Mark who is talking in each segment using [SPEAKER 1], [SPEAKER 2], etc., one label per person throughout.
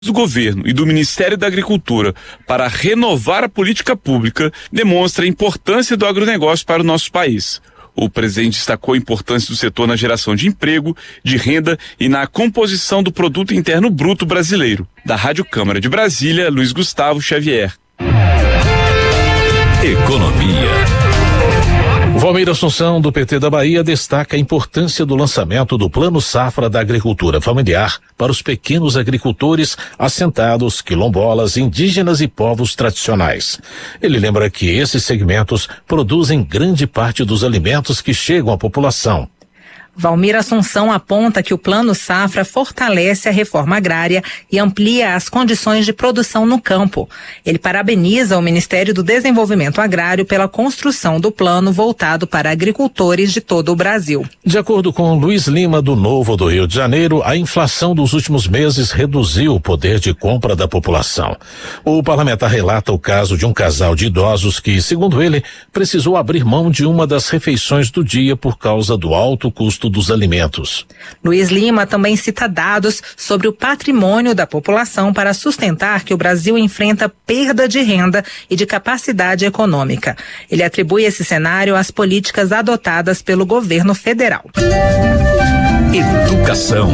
[SPEAKER 1] do governo e do Ministério da Agricultura para renovar a política pública demonstra a importância do agronegócio para o nosso país. O presidente destacou a importância do setor na geração de emprego, de renda e na composição do produto interno bruto brasileiro. Da Rádio Câmara de Brasília, Luiz Gustavo Xavier.
[SPEAKER 2] Economia.
[SPEAKER 3] Valmir Assunção, do PT da Bahia, destaca a importância do lançamento do Plano Safra da Agricultura Familiar para os pequenos agricultores, assentados, quilombolas, indígenas e povos tradicionais. Ele lembra que esses segmentos produzem grande parte dos alimentos que chegam à população.
[SPEAKER 4] Valmir Assunção aponta que o Plano Safra fortalece a reforma agrária e amplia as condições de produção no campo. Ele parabeniza o Ministério do Desenvolvimento Agrário pela construção do plano voltado para agricultores de todo o Brasil.
[SPEAKER 3] De acordo com Luiz Lima, do Novo do Rio de Janeiro, a inflação dos últimos meses reduziu o poder de compra da população. O parlamentar relata o caso de um casal de idosos que, segundo ele, precisou abrir mão de uma das refeições do dia por causa do alto custo dos alimentos.
[SPEAKER 4] Luiz Lima também cita dados sobre o patrimônio da população para sustentar que o Brasil enfrenta perda de renda e de capacidade econômica. Ele atribui esse cenário às políticas adotadas pelo governo federal.
[SPEAKER 2] Educação.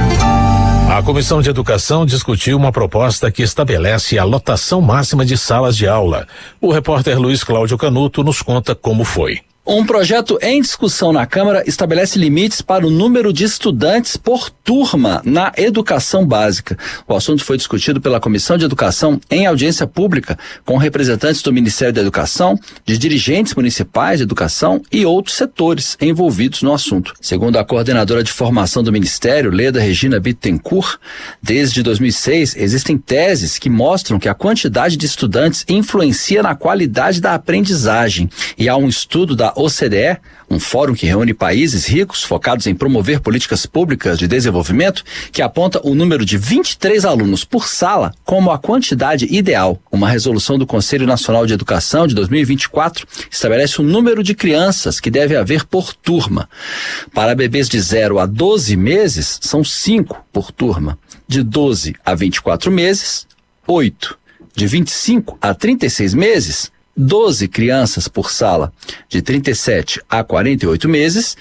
[SPEAKER 3] A Comissão de Educação discutiu uma proposta que estabelece a lotação máxima de salas de aula. O repórter Luiz Cláudio Canuto nos conta como foi.
[SPEAKER 5] Um projeto em discussão na Câmara estabelece limites para o número de estudantes por turma na educação básica. O assunto foi discutido pela Comissão de Educação em audiência pública, com representantes do Ministério da Educação, de dirigentes municipais de educação e outros setores envolvidos no assunto. Segundo a coordenadora de formação do Ministério, Leda Regina Bittencourt, desde 2006 existem teses que mostram que a quantidade de estudantes influencia na qualidade da aprendizagem. E há um estudo da OCDE, um fórum que reúne países ricos focados em promover políticas públicas de desenvolvimento, que aponta o número de 23 alunos por sala como a quantidade ideal. Uma resolução do Conselho Nacional de Educação de 2024 estabelece o número de crianças que deve haver por turma. Para bebês de 0 a 12 meses, são 5 por turma. De 12 a 24 meses, 8. De 25 a 36 meses, 12 crianças por sala. De 37 a 48 meses,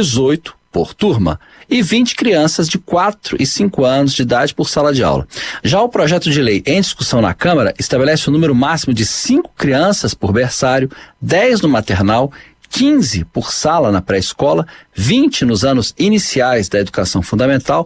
[SPEAKER 5] 18 por turma. E 20 crianças de 4 e 5 anos de idade por sala de aula. Já o projeto de lei em discussão na Câmara estabelece o número máximo de 5 crianças por berçário, 10 no maternal, 15 por sala na pré-escola, 20 nos anos iniciais da educação fundamental,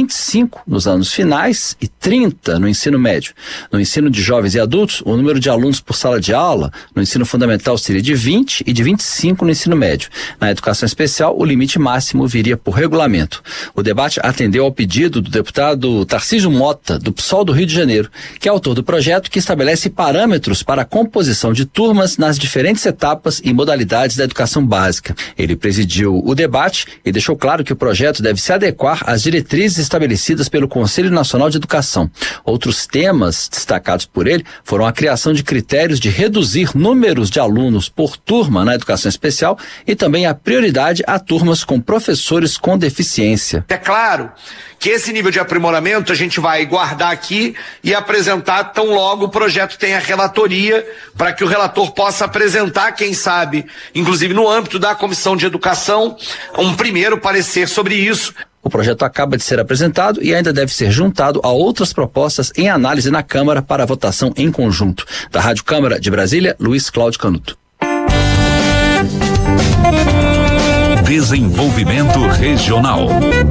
[SPEAKER 5] 25 nos anos finais e 30 no ensino médio. No ensino de jovens e adultos, o número de alunos por sala de aula no ensino fundamental seria de 20 e de 25 no ensino médio. Na educação especial, o limite máximo viria por regulamento. O debate atendeu ao pedido do deputado Tarcísio Mota, do PSOL do Rio de Janeiro, que é autor do projeto que estabelece parâmetros para a composição de turmas nas diferentes etapas e modalidades da educação básica. Ele presidiu o debate e deixou claro que o projeto deve se adequar às diretrizes estabelecidas pelo Conselho Nacional de Educação. Outros temas destacados por ele foram a criação de critérios de reduzir números de alunos por turma na educação especial e também a prioridade a turmas com professores com deficiência.
[SPEAKER 6] É claro que esse nível de aprimoramento a gente vai guardar aqui e apresentar tão logo o projeto tenha relatoria, para que o relator possa apresentar, quem sabe, inclusive no âmbito da Comissão de Educação, um primeiro parecer sobre isso.
[SPEAKER 5] O projeto acaba de ser apresentado e ainda deve ser juntado a outras propostas em análise na Câmara para votação em conjunto. Da Rádio Câmara de Brasília, Luiz Cláudio Canuto.
[SPEAKER 2] Desenvolvimento regional.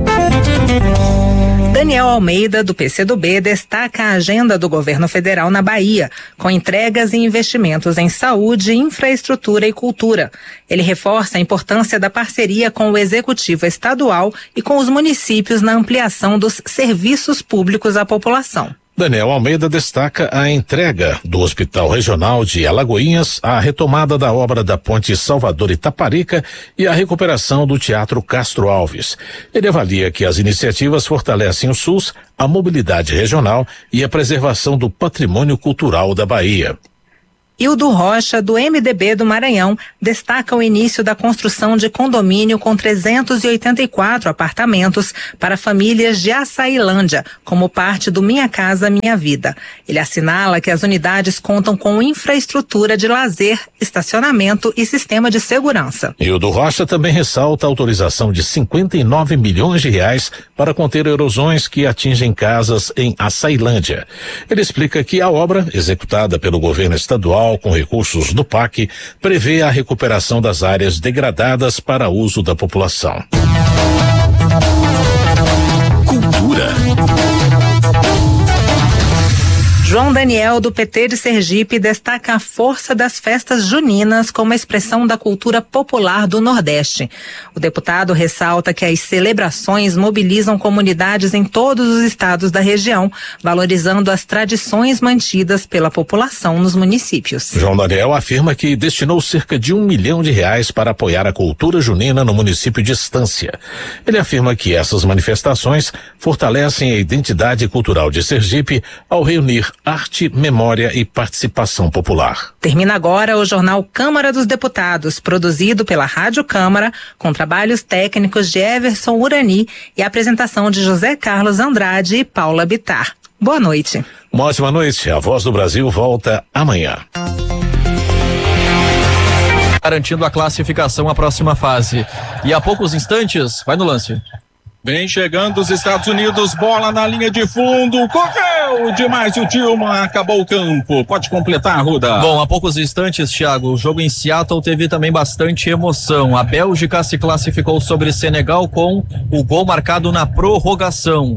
[SPEAKER 4] Daniel Almeida, do PCdoB, destaca a agenda do governo federal na Bahia, com entregas e investimentos em saúde, infraestrutura e cultura. Ele reforça a importância da parceria com o executivo estadual e com os municípios na ampliação dos serviços públicos à população.
[SPEAKER 3] Daniel Almeida destaca a entrega do Hospital Regional de Alagoinhas, a retomada da obra da Ponte Salvador-Itaparica e a recuperação do Teatro Castro Alves. Ele avalia que as iniciativas fortalecem o SUS, a mobilidade regional e a preservação do patrimônio cultural da Bahia.
[SPEAKER 4] Hildo Rocha, do MDB do Maranhão, destaca o início da construção de condomínio com 384 apartamentos para famílias de Açailândia, como parte do Minha Casa Minha Vida. Ele assinala que as unidades contam com infraestrutura de lazer, estacionamento e sistema de segurança.
[SPEAKER 3] Hildo Rocha também ressalta a autorização de 59 milhões de reais para conter erosões que atingem casas em Açailândia. Ele explica que a obra, executada pelo governo estadual com recursos do PAC, prevê a recuperação das áreas degradadas para uso da população.
[SPEAKER 2] Cultura.
[SPEAKER 4] João Daniel, do PT de Sergipe, destaca a força das festas juninas como expressão da cultura popular do Nordeste. O deputado ressalta que as celebrações mobilizam comunidades em todos os estados da região, valorizando as tradições mantidas pela população nos municípios.
[SPEAKER 3] João Daniel afirma que destinou cerca de R$1 milhão para apoiar a cultura junina no município de Estância. Ele afirma que essas manifestações fortalecem a identidade cultural de Sergipe ao reunir arte, memória e participação popular.
[SPEAKER 4] Termina agora o jornal Câmara dos Deputados, produzido pela Rádio Câmara, com trabalhos técnicos de Everson Urani e a apresentação de José Carlos Andrade e Paula Bittar. Boa noite.
[SPEAKER 3] Uma ótima noite. A Voz do Brasil volta amanhã.
[SPEAKER 7] Garantindo a classificação à próxima fase. E há poucos instantes, vai no lance.
[SPEAKER 1] Vem chegando os Estados Unidos, bola na linha de fundo, correu demais o Tillman, acabou o campo, pode completar, Arruda.
[SPEAKER 7] Bom, há poucos instantes, Thiago, o jogo em Seattle teve também bastante emoção. A Bélgica se classificou sobre Senegal com o gol marcado na prorrogação.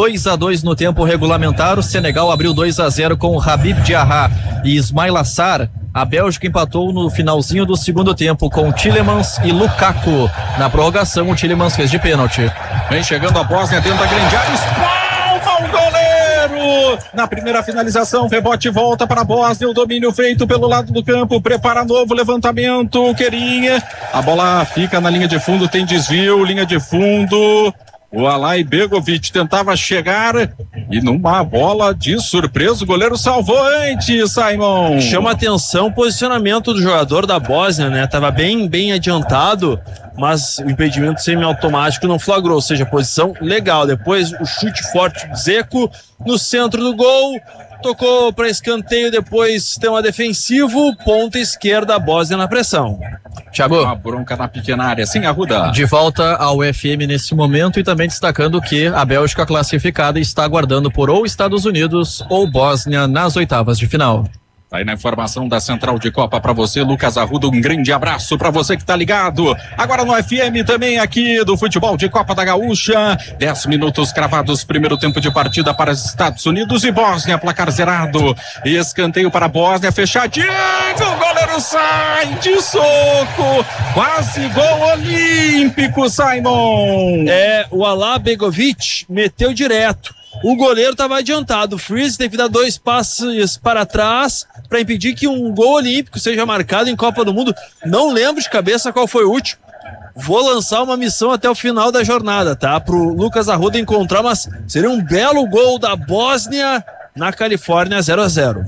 [SPEAKER 7] 2-2 no tempo regulamentar, o Senegal abriu 2-0 com Habib Diarra e Ismail Assar. A Bélgica empatou no finalzinho do segundo tempo com Tielemans e Lukaku. Na prorrogação, o Tielemans fez de pênalti.
[SPEAKER 1] Vem chegando a Bósnia dentro da grande área, espalma o goleiro! Na primeira finalização, rebote volta para a Bósnia, o domínio feito pelo lado do campo, prepara novo levantamento, Querinha. A bola fica na linha de fundo, tem desvio, linha de fundo. O Alay Begovic tentava chegar e numa bola de surpresa o goleiro salvou antes, Simon.
[SPEAKER 8] Chama atenção o posicionamento do jogador da Bósnia, né? Tava bem adiantado, mas o impedimento semiautomático não flagrou, ou seja, posição legal. Depois o chute forte do Dzeko no centro do gol, tocou para escanteio, depois sistema defensivo, ponta esquerda, a Bósnia na pressão.
[SPEAKER 7] Thiago.
[SPEAKER 1] Uma bronca na pequena área, sim, Arruda.
[SPEAKER 7] De volta ao FM nesse momento e também destacando que a Bélgica classificada está aguardando por ou Estados Unidos ou Bósnia nas oitavas de final.
[SPEAKER 1] Aí na informação da Central de Copa para você, Lucas Arruda, um grande abraço para você que tá ligado. Agora no FM também aqui do futebol de Copa da Gaúcha. 10 minutos cravados, primeiro tempo de partida para os Estados Unidos e Bósnia, placar zerado. Escanteio para a Bósnia, fechadinho, o goleiro sai de soco. Quase gol olímpico, Simon.
[SPEAKER 8] O Alay Begovic meteu direto. O goleiro estava adiantado. O Freeze teve que dar 2 passos para trás para impedir que um gol olímpico seja marcado em Copa do Mundo. Não lembro de cabeça qual foi o último. Vou lançar uma missão até o final da jornada, tá? Pro Lucas Arruda encontrar, mas seria um belo gol da Bósnia na Califórnia, 0-0.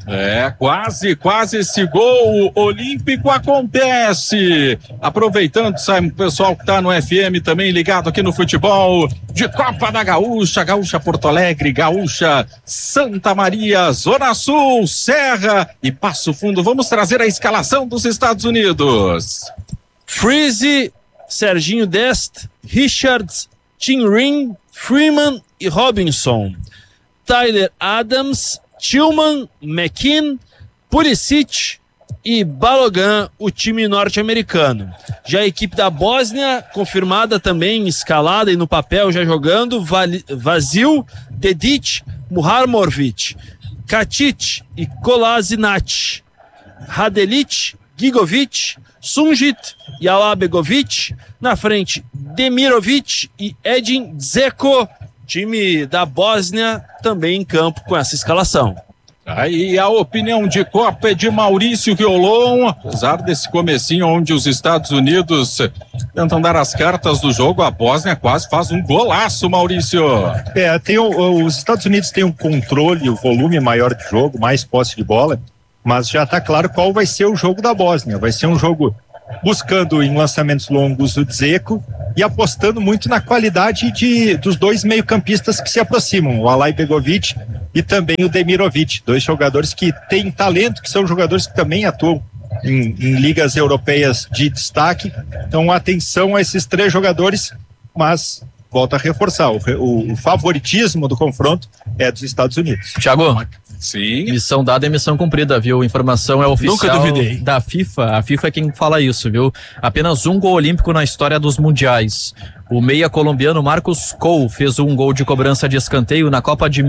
[SPEAKER 1] Quase esse gol olímpico acontece. Aproveitando, Simon, o pessoal que tá no FM também ligado aqui no futebol de Copa da Gaúcha, Gaúcha Porto Alegre, Gaúcha Santa Maria, Zona Sul, Serra e Passo Fundo. Vamos trazer a escalação dos Estados Unidos.
[SPEAKER 8] Freeze, Serginho Dest, Richards, Tim Ring, Freeman e Robinson. Tyler Adams, Tillman, McKean, Pulisic e Balogun, o time norte-americano. Já a equipe da Bósnia, confirmada também, escalada e no papel já jogando, Vasil, Dedic, Muharmovic, Katic e Kolasinac, Radelic, Gigovic, Sunjit e Alay Begovic. Na frente, Demirovic e Edin Dzeko. Time da Bósnia também em campo com essa escalação.
[SPEAKER 1] Aí a opinião de Copa é de Maurício Guiolon. Apesar desse comecinho onde os Estados Unidos tentam dar as cartas do jogo, a Bósnia quase faz um golaço, Maurício.
[SPEAKER 9] Os Estados Unidos têm um controle, o volume maior de jogo, mais posse de bola. mas já está claro qual vai ser o jogo da Bósnia. Vai ser um jogo buscando em lançamentos longos o Dzeko e apostando muito na qualidade dos dois meio-campistas que se aproximam, o Alay Begovic e também o Demirovic, 2 jogadores que têm talento, que são jogadores que também atuam em ligas europeias de destaque. Então atenção a esses 3 jogadores, mas volto a reforçar, o favoritismo do confronto é dos Estados Unidos.
[SPEAKER 7] Thiago,
[SPEAKER 1] Sim.
[SPEAKER 7] missão dada é missão cumprida, viu? Informação é oficial.
[SPEAKER 8] Nunca duvidei.
[SPEAKER 7] Da FIFA. A FIFA é quem fala isso, viu? Apenas um gol olímpico na história dos mundiais. O meia colombiano Marcos Cole fez um gol de cobrança de escanteio na Copa de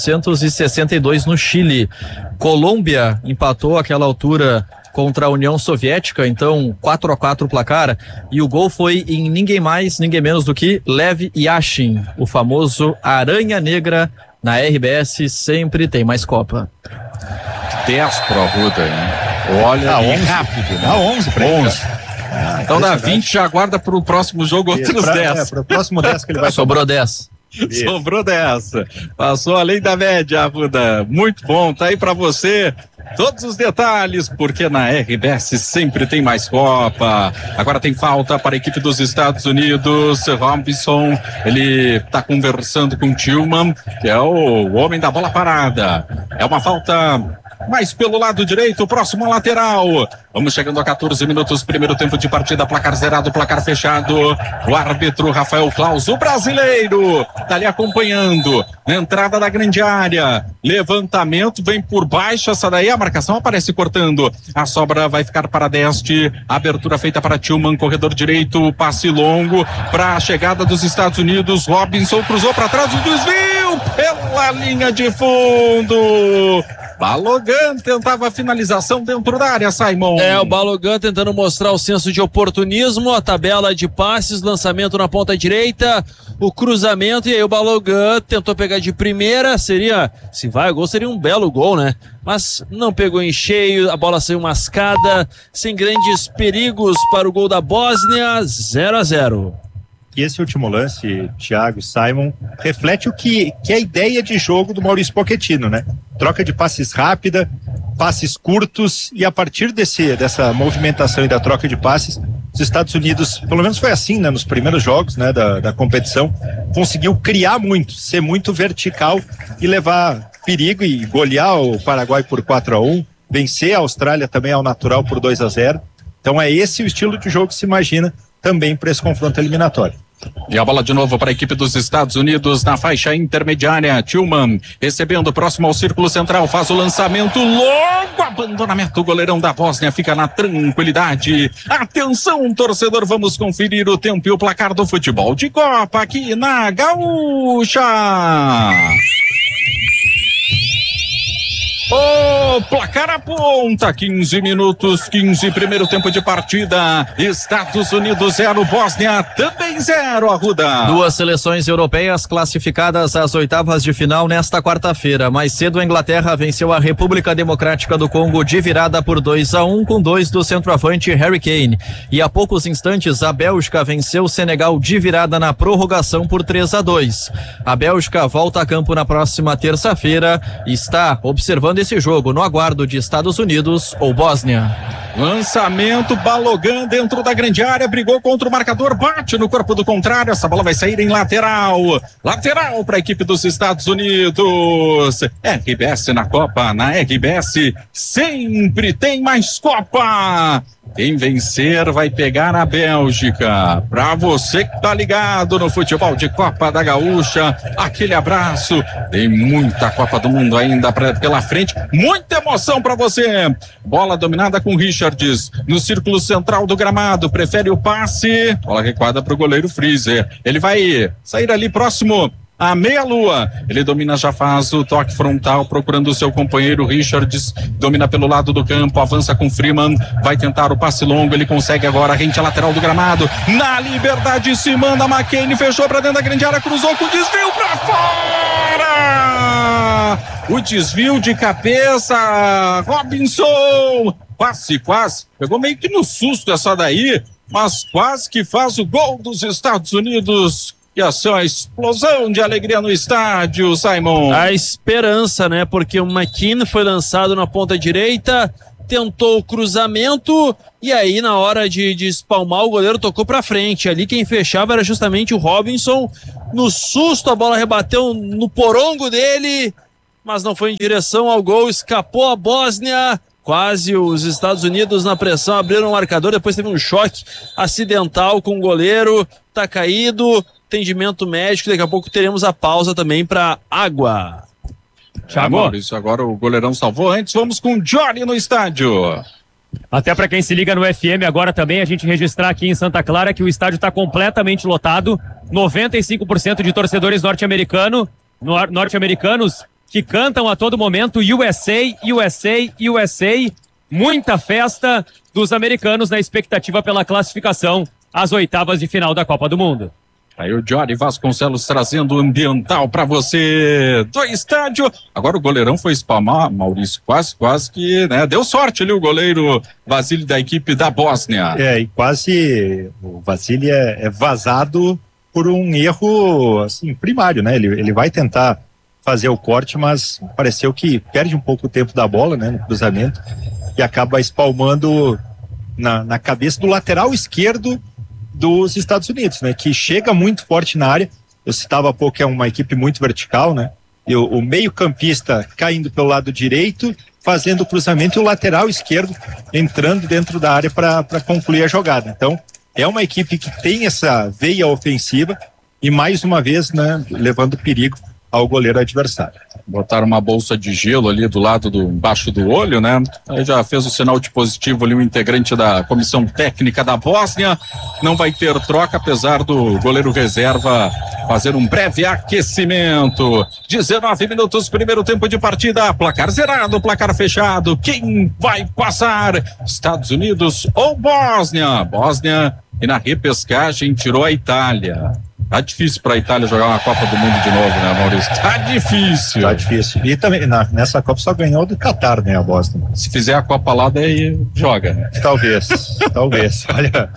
[SPEAKER 7] 1962 no Chile. Colômbia empatou àquela altura contra a União Soviética, então 4-4 o placar, e o gol foi em ninguém mais, ninguém menos do que Lev Yashin, o famoso Aranha Negra. Na RBS sempre tem mais Copa.
[SPEAKER 10] 10 pro Arruda, hein? Olha,
[SPEAKER 9] 11,
[SPEAKER 10] rápido, né?
[SPEAKER 9] Dá 11 para ele.
[SPEAKER 10] Então dá 20, já aguarda pro próximo jogo outros 10.
[SPEAKER 9] Para o próximo 10 que ele vai
[SPEAKER 7] Sobrou 10.
[SPEAKER 10] Sobrou 10. Passou além da média, Arruda. Muito bom, tá aí pra você todos os detalhes, porque na RBS sempre tem mais Copa. Agora tem falta para a equipe dos Estados Unidos. Robinson, ele tá conversando com o Tillman, que é o homem da bola parada. É uma falta mais pelo lado direito, próximo à lateral. Vamos chegando a 14 minutos, primeiro tempo de partida, placar zerado, placar fechado. O árbitro Rafael Claus, o brasileiro, tá ali acompanhando. Na entrada da grande área, levantamento, vem por baixo, essa daí a marcação aparece cortando. A sobra vai ficar para Deste, abertura feita para Tillman, corredor direito, passe longo para a chegada dos Estados Unidos. Robinson cruzou para trás, o desvio pela linha de fundo. Balogan tentava a finalização dentro da área, Simon.
[SPEAKER 8] O Balogan tentando mostrar o senso de oportunismo, a tabela de passes, lançamento na ponta direita, o cruzamento, e aí o Balogan tentou pegar de primeira, se vai o gol, seria um belo gol, né? Mas não pegou em cheio, a bola saiu mascada, sem grandes perigos para o gol da Bósnia, 0-0.
[SPEAKER 9] E esse último lance, Thiago, Simon, reflete o que é a ideia de jogo do Maurício Pochettino, né? Troca de passes rápida, passes curtos, e a partir dessa movimentação e da troca de passes, os Estados Unidos, pelo menos foi assim, né, nos primeiros jogos, né, da competição, conseguiu criar muito, ser muito vertical e levar perigo e golear o Paraguai por 4-1, vencer a Austrália também ao natural por 2-0. Então é esse o estilo de jogo que se imagina também para esse confronto eliminatório.
[SPEAKER 10] E a bola de novo para a equipe dos Estados Unidos na faixa intermediária. Tillman recebendo próximo ao círculo central, faz o lançamento longo, abandonamento, o goleirão da Bósnia fica na tranquilidade. Atenção, torcedor, vamos conferir o tempo e o placar do futebol de Copa aqui na Gaúcha. O placar aponta 15 minutos, 15, primeiro tempo de partida. Estados Unidos 0, Bósnia também 0, Arruda.
[SPEAKER 7] Duas seleções europeias classificadas às oitavas de final nesta quarta-feira. Mais cedo a Inglaterra venceu a República Democrática do Congo de virada por 2-1 com 2 do centroavante Harry Kane. E há poucos instantes a Bélgica venceu o Senegal de virada na prorrogação por 3-2. A Bélgica volta a campo na próxima terça-feira e está observando esse jogo no aguardo de Estados Unidos ou Bósnia.
[SPEAKER 10] Lançamento, Balogan dentro da grande área, brigou contra o marcador, bate no corpo do contrário, essa bola vai sair em lateral para a equipe dos Estados Unidos. RBS na Copa, na RBS sempre tem mais Copa. Quem vencer vai pegar a Bélgica. Pra você que tá ligado no futebol de Copa da Gaúcha, aquele abraço. Tem muita Copa do Mundo ainda pela frente, muita emoção pra você. Bola dominada com Richards no círculo central do gramado, prefere o passe. Bola recuada pro goleiro Freezer. Ele vai sair ali próximo a meia-lua, ele domina, já faz o toque frontal, procurando o seu companheiro Richards, domina pelo lado do campo, avança com Freeman, vai tentar o passe longo, ele consegue agora, rente lateral do gramado, na liberdade se manda, McCain fechou pra dentro da grande área, cruzou com desvio pra fora! O desvio de cabeça, Robinson, quase, pegou meio que no susto essa daí, mas quase que faz o gol dos Estados Unidos. E a sua explosão de alegria no estádio, Simon.
[SPEAKER 8] A esperança, né? Porque o McKean foi lançado na ponta direita, tentou o cruzamento e aí na hora de espalmar o goleiro tocou pra frente. Ali quem fechava era justamente o Robinson. No susto a bola rebateu no porongo dele, mas não foi em direção ao gol, escapou a Bósnia. Quase os Estados Unidos na pressão abriram o marcador, depois teve um choque acidental com o goleiro, tá caído, atendimento médico, daqui a pouco teremos a pausa também para água.
[SPEAKER 10] Thiago, Maurício, agora o goleirão salvou. Antes vamos com o Johnny no estádio.
[SPEAKER 11] Até para quem se liga no FM agora também, a gente registrar aqui em Santa Clara que o estádio está completamente lotado, 95% de torcedores norte-americanos que cantam a todo momento USA, USA, USA, muita festa dos americanos na expectativa pela classificação às oitavas de final da Copa do Mundo.
[SPEAKER 10] Aí o Johnny Vasconcelos trazendo o ambiental pra você do estádio. Agora o goleirão foi espalmar, Maurício, quase que, né, deu sorte ali o goleiro Vasily da equipe da Bósnia.
[SPEAKER 9] E quase o Vasily é vazado por um erro, assim, primário, né, ele vai tentar fazer o corte, mas pareceu que perde um pouco o tempo da bola, né, no cruzamento, e acaba espalmando na cabeça do lateral esquerdo dos Estados Unidos, né, que chega muito forte na área. Eu citava há pouco que é uma equipe muito vertical, né, e o meio-campista caindo pelo lado direito, fazendo o cruzamento, e o lateral esquerdo entrando dentro da área para concluir a jogada. Então, é uma equipe que tem essa veia ofensiva e, mais uma vez, né, levando perigo ao goleiro adversário.
[SPEAKER 10] Botaram uma bolsa de gelo ali do lado embaixo do olho, né? Aí já fez o sinal de positivo ali o integrante da comissão técnica da Bósnia. Não vai ter troca, apesar do goleiro reserva fazer um breve aquecimento. 19 minutos, primeiro tempo de partida. Placar zerado, placar fechado. Quem vai passar? Estados Unidos ou Bósnia? Bósnia, e na repescagem tirou a Itália. Tá difícil pra Itália jogar uma Copa do Mundo de novo, né, Maurício? Tá difícil.
[SPEAKER 9] Tá difícil. E também, nessa Copa só ganhou do Catar, né, a Bósnia.
[SPEAKER 10] Se fizer a Copa lá, daí joga, né?
[SPEAKER 9] Talvez. Olha.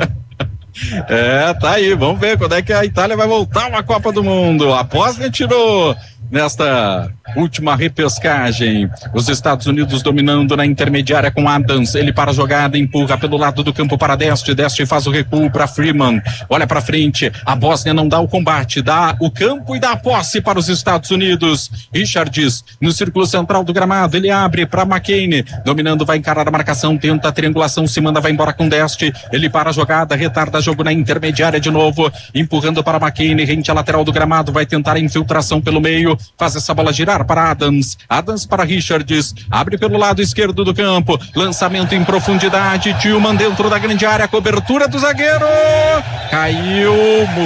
[SPEAKER 10] Tá aí, vamos ver quando é que a Itália vai voltar uma Copa do Mundo. A Bósnia tirou nesta última repescagem. Os Estados Unidos dominando na intermediária com Adams. Ele para a jogada, empurra pelo lado do campo para Deste. Deste faz o recuo para Freeman. Olha para frente. A Bósnia não dá o combate, dá o campo e dá a posse para os Estados Unidos. Richards no círculo central do gramado. Ele abre para McKean. Dominando, vai encarar a marcação, tenta a triangulação, se manda, vai embora com Deste. Ele para a jogada, retarda jogo na intermediária de novo. Empurrando para McKean, rente à lateral do gramado. Vai tentar a infiltração pelo meio. Faz essa bola girar para Adams. Adams para Richards. Abre pelo lado esquerdo do campo. Lançamento em profundidade. Tillman dentro da grande área. Cobertura do zagueiro. Caiu.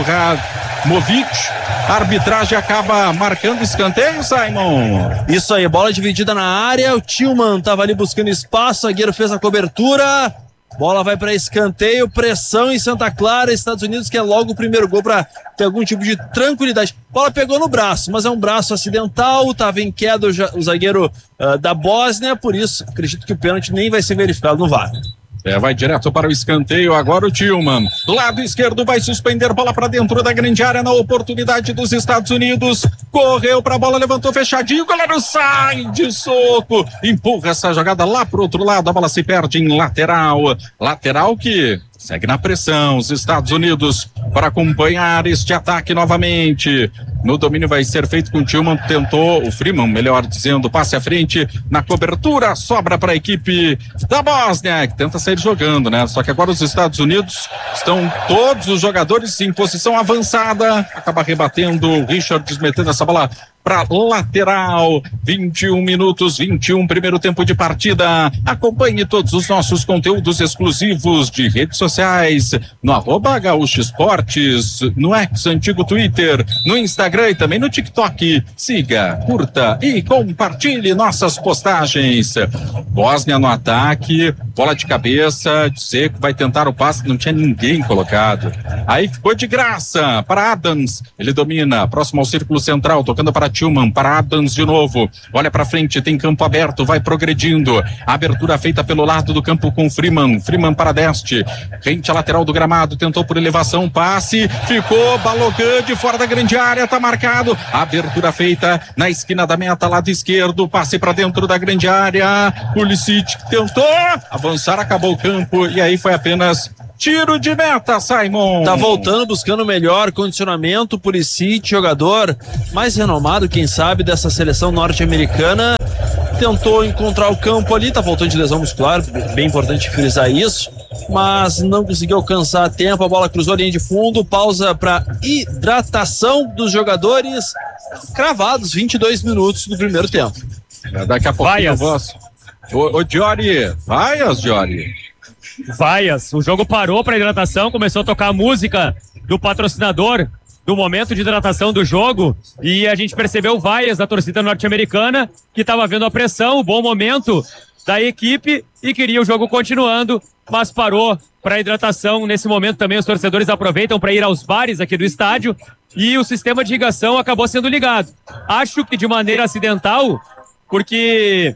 [SPEAKER 10] Movic. A arbitragem acaba marcando escanteio, Simon.
[SPEAKER 8] Isso aí, bola dividida na área. O Tillman estava ali buscando espaço. O zagueiro fez a cobertura. Bola vai para escanteio, pressão em Santa Clara, Estados Unidos quer logo o primeiro gol para ter algum tipo de tranquilidade. Bola pegou no braço, mas é um braço acidental, estava em queda o zagueiro da Bósnia, por isso acredito que o pênalti nem vai ser verificado no VAR.
[SPEAKER 10] Vai direto para o escanteio, agora o Tillman. Lado esquerdo vai suspender, bola para dentro da grande área na oportunidade dos Estados Unidos. Correu para a bola, levantou fechadinho, o goleiro sai de soco. Empurra essa jogada lá pro outro lado, a bola se perde em lateral. Lateral que segue na pressão, os Estados Unidos para acompanhar este ataque novamente. No domínio vai ser feito com o Tillman, tentou, o Freeman, melhor dizendo, passe à frente, na cobertura, sobra para a equipe da Bósnia, que tenta sair jogando, né? Só que agora os Estados Unidos estão todos os jogadores em posição avançada, acaba rebatendo, o Richards metendo essa bola para lateral. 21 minutos, 21, primeiro tempo de partida. Acompanhe todos os nossos conteúdos exclusivos de redes sociais, no @Gaúcho Esportes, no antigo Twitter, no Instagram e também no TikTok. Siga, curta e compartilhe nossas postagens. Bósnia no ataque, bola de cabeça, Dzeko vai tentar o passe, não tinha ninguém colocado. Aí ficou de graça para Adams, ele domina, próximo ao círculo central, tocando para Tillman, para Adams de novo, olha para frente, tem campo aberto, vai progredindo, a abertura feita pelo lado do campo com Freeman para Deste, rente à lateral do gramado, tentou por elevação, passe, ficou Balogun de fora da grande área, tá marcado, abertura feita na esquina da meta, lado esquerdo, passe para dentro da grande área, Pulisic tentou avançar, acabou o campo e aí foi apenas tiro de meta, Simon.
[SPEAKER 8] Tá voltando, buscando melhor condicionamento, Pulisic, jogador mais renomado, quem sabe, dessa seleção norte-americana, tentou encontrar o campo ali, tá voltando de lesão muscular, bem importante frisar isso, mas não conseguiu alcançar a tempo, a bola cruzou a linha de fundo, pausa para hidratação dos jogadores, cravados 22 minutos do primeiro tempo.
[SPEAKER 10] Daqui a pouquinho eu gosto. Ô Diori, Diori.
[SPEAKER 11] Vaias, o jogo parou para hidratação, começou a tocar a música do patrocinador do momento de hidratação do jogo e a gente percebeu Vaias da torcida norte-americana que estava vendo a pressão, o bom momento da equipe e queria o jogo continuando, mas parou para hidratação. Nesse momento também os torcedores aproveitam para ir aos bares aqui do estádio e o sistema de irrigação acabou sendo ligado. Acho que de maneira acidental, porque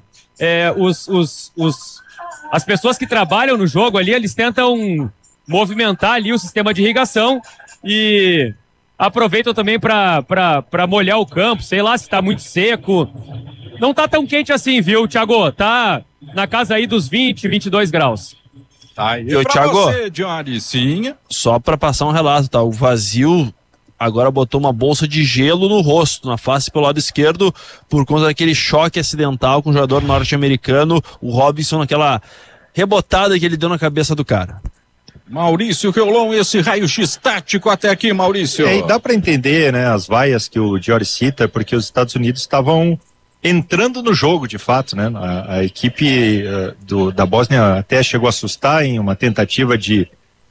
[SPEAKER 11] as pessoas que trabalham no jogo ali, eles tentam movimentar ali o sistema de irrigação e aproveitam também para molhar o campo, sei lá se tá muito seco. Não tá tão quente assim, viu, Thiago? Tá na casa aí dos 20, 22 graus.
[SPEAKER 10] Tá, e
[SPEAKER 8] pra
[SPEAKER 10] Thiago,
[SPEAKER 8] você,
[SPEAKER 10] Johnny, sim.
[SPEAKER 8] Só para passar um relato, tá? O Vazio agora botou uma bolsa de gelo no rosto, na face pelo lado esquerdo, por conta daquele choque acidental com o jogador norte-americano, o Robinson, naquela rebotada que ele deu na cabeça do cara.
[SPEAKER 10] Maurício Reolon, esse raio-x tático até aqui, Maurício.
[SPEAKER 9] E dá para entender, né, as vaias que o Diori cita, porque os Estados Unidos estavam entrando no jogo, de fato, né? A equipe da Bósnia até chegou a assustar em uma tentativa de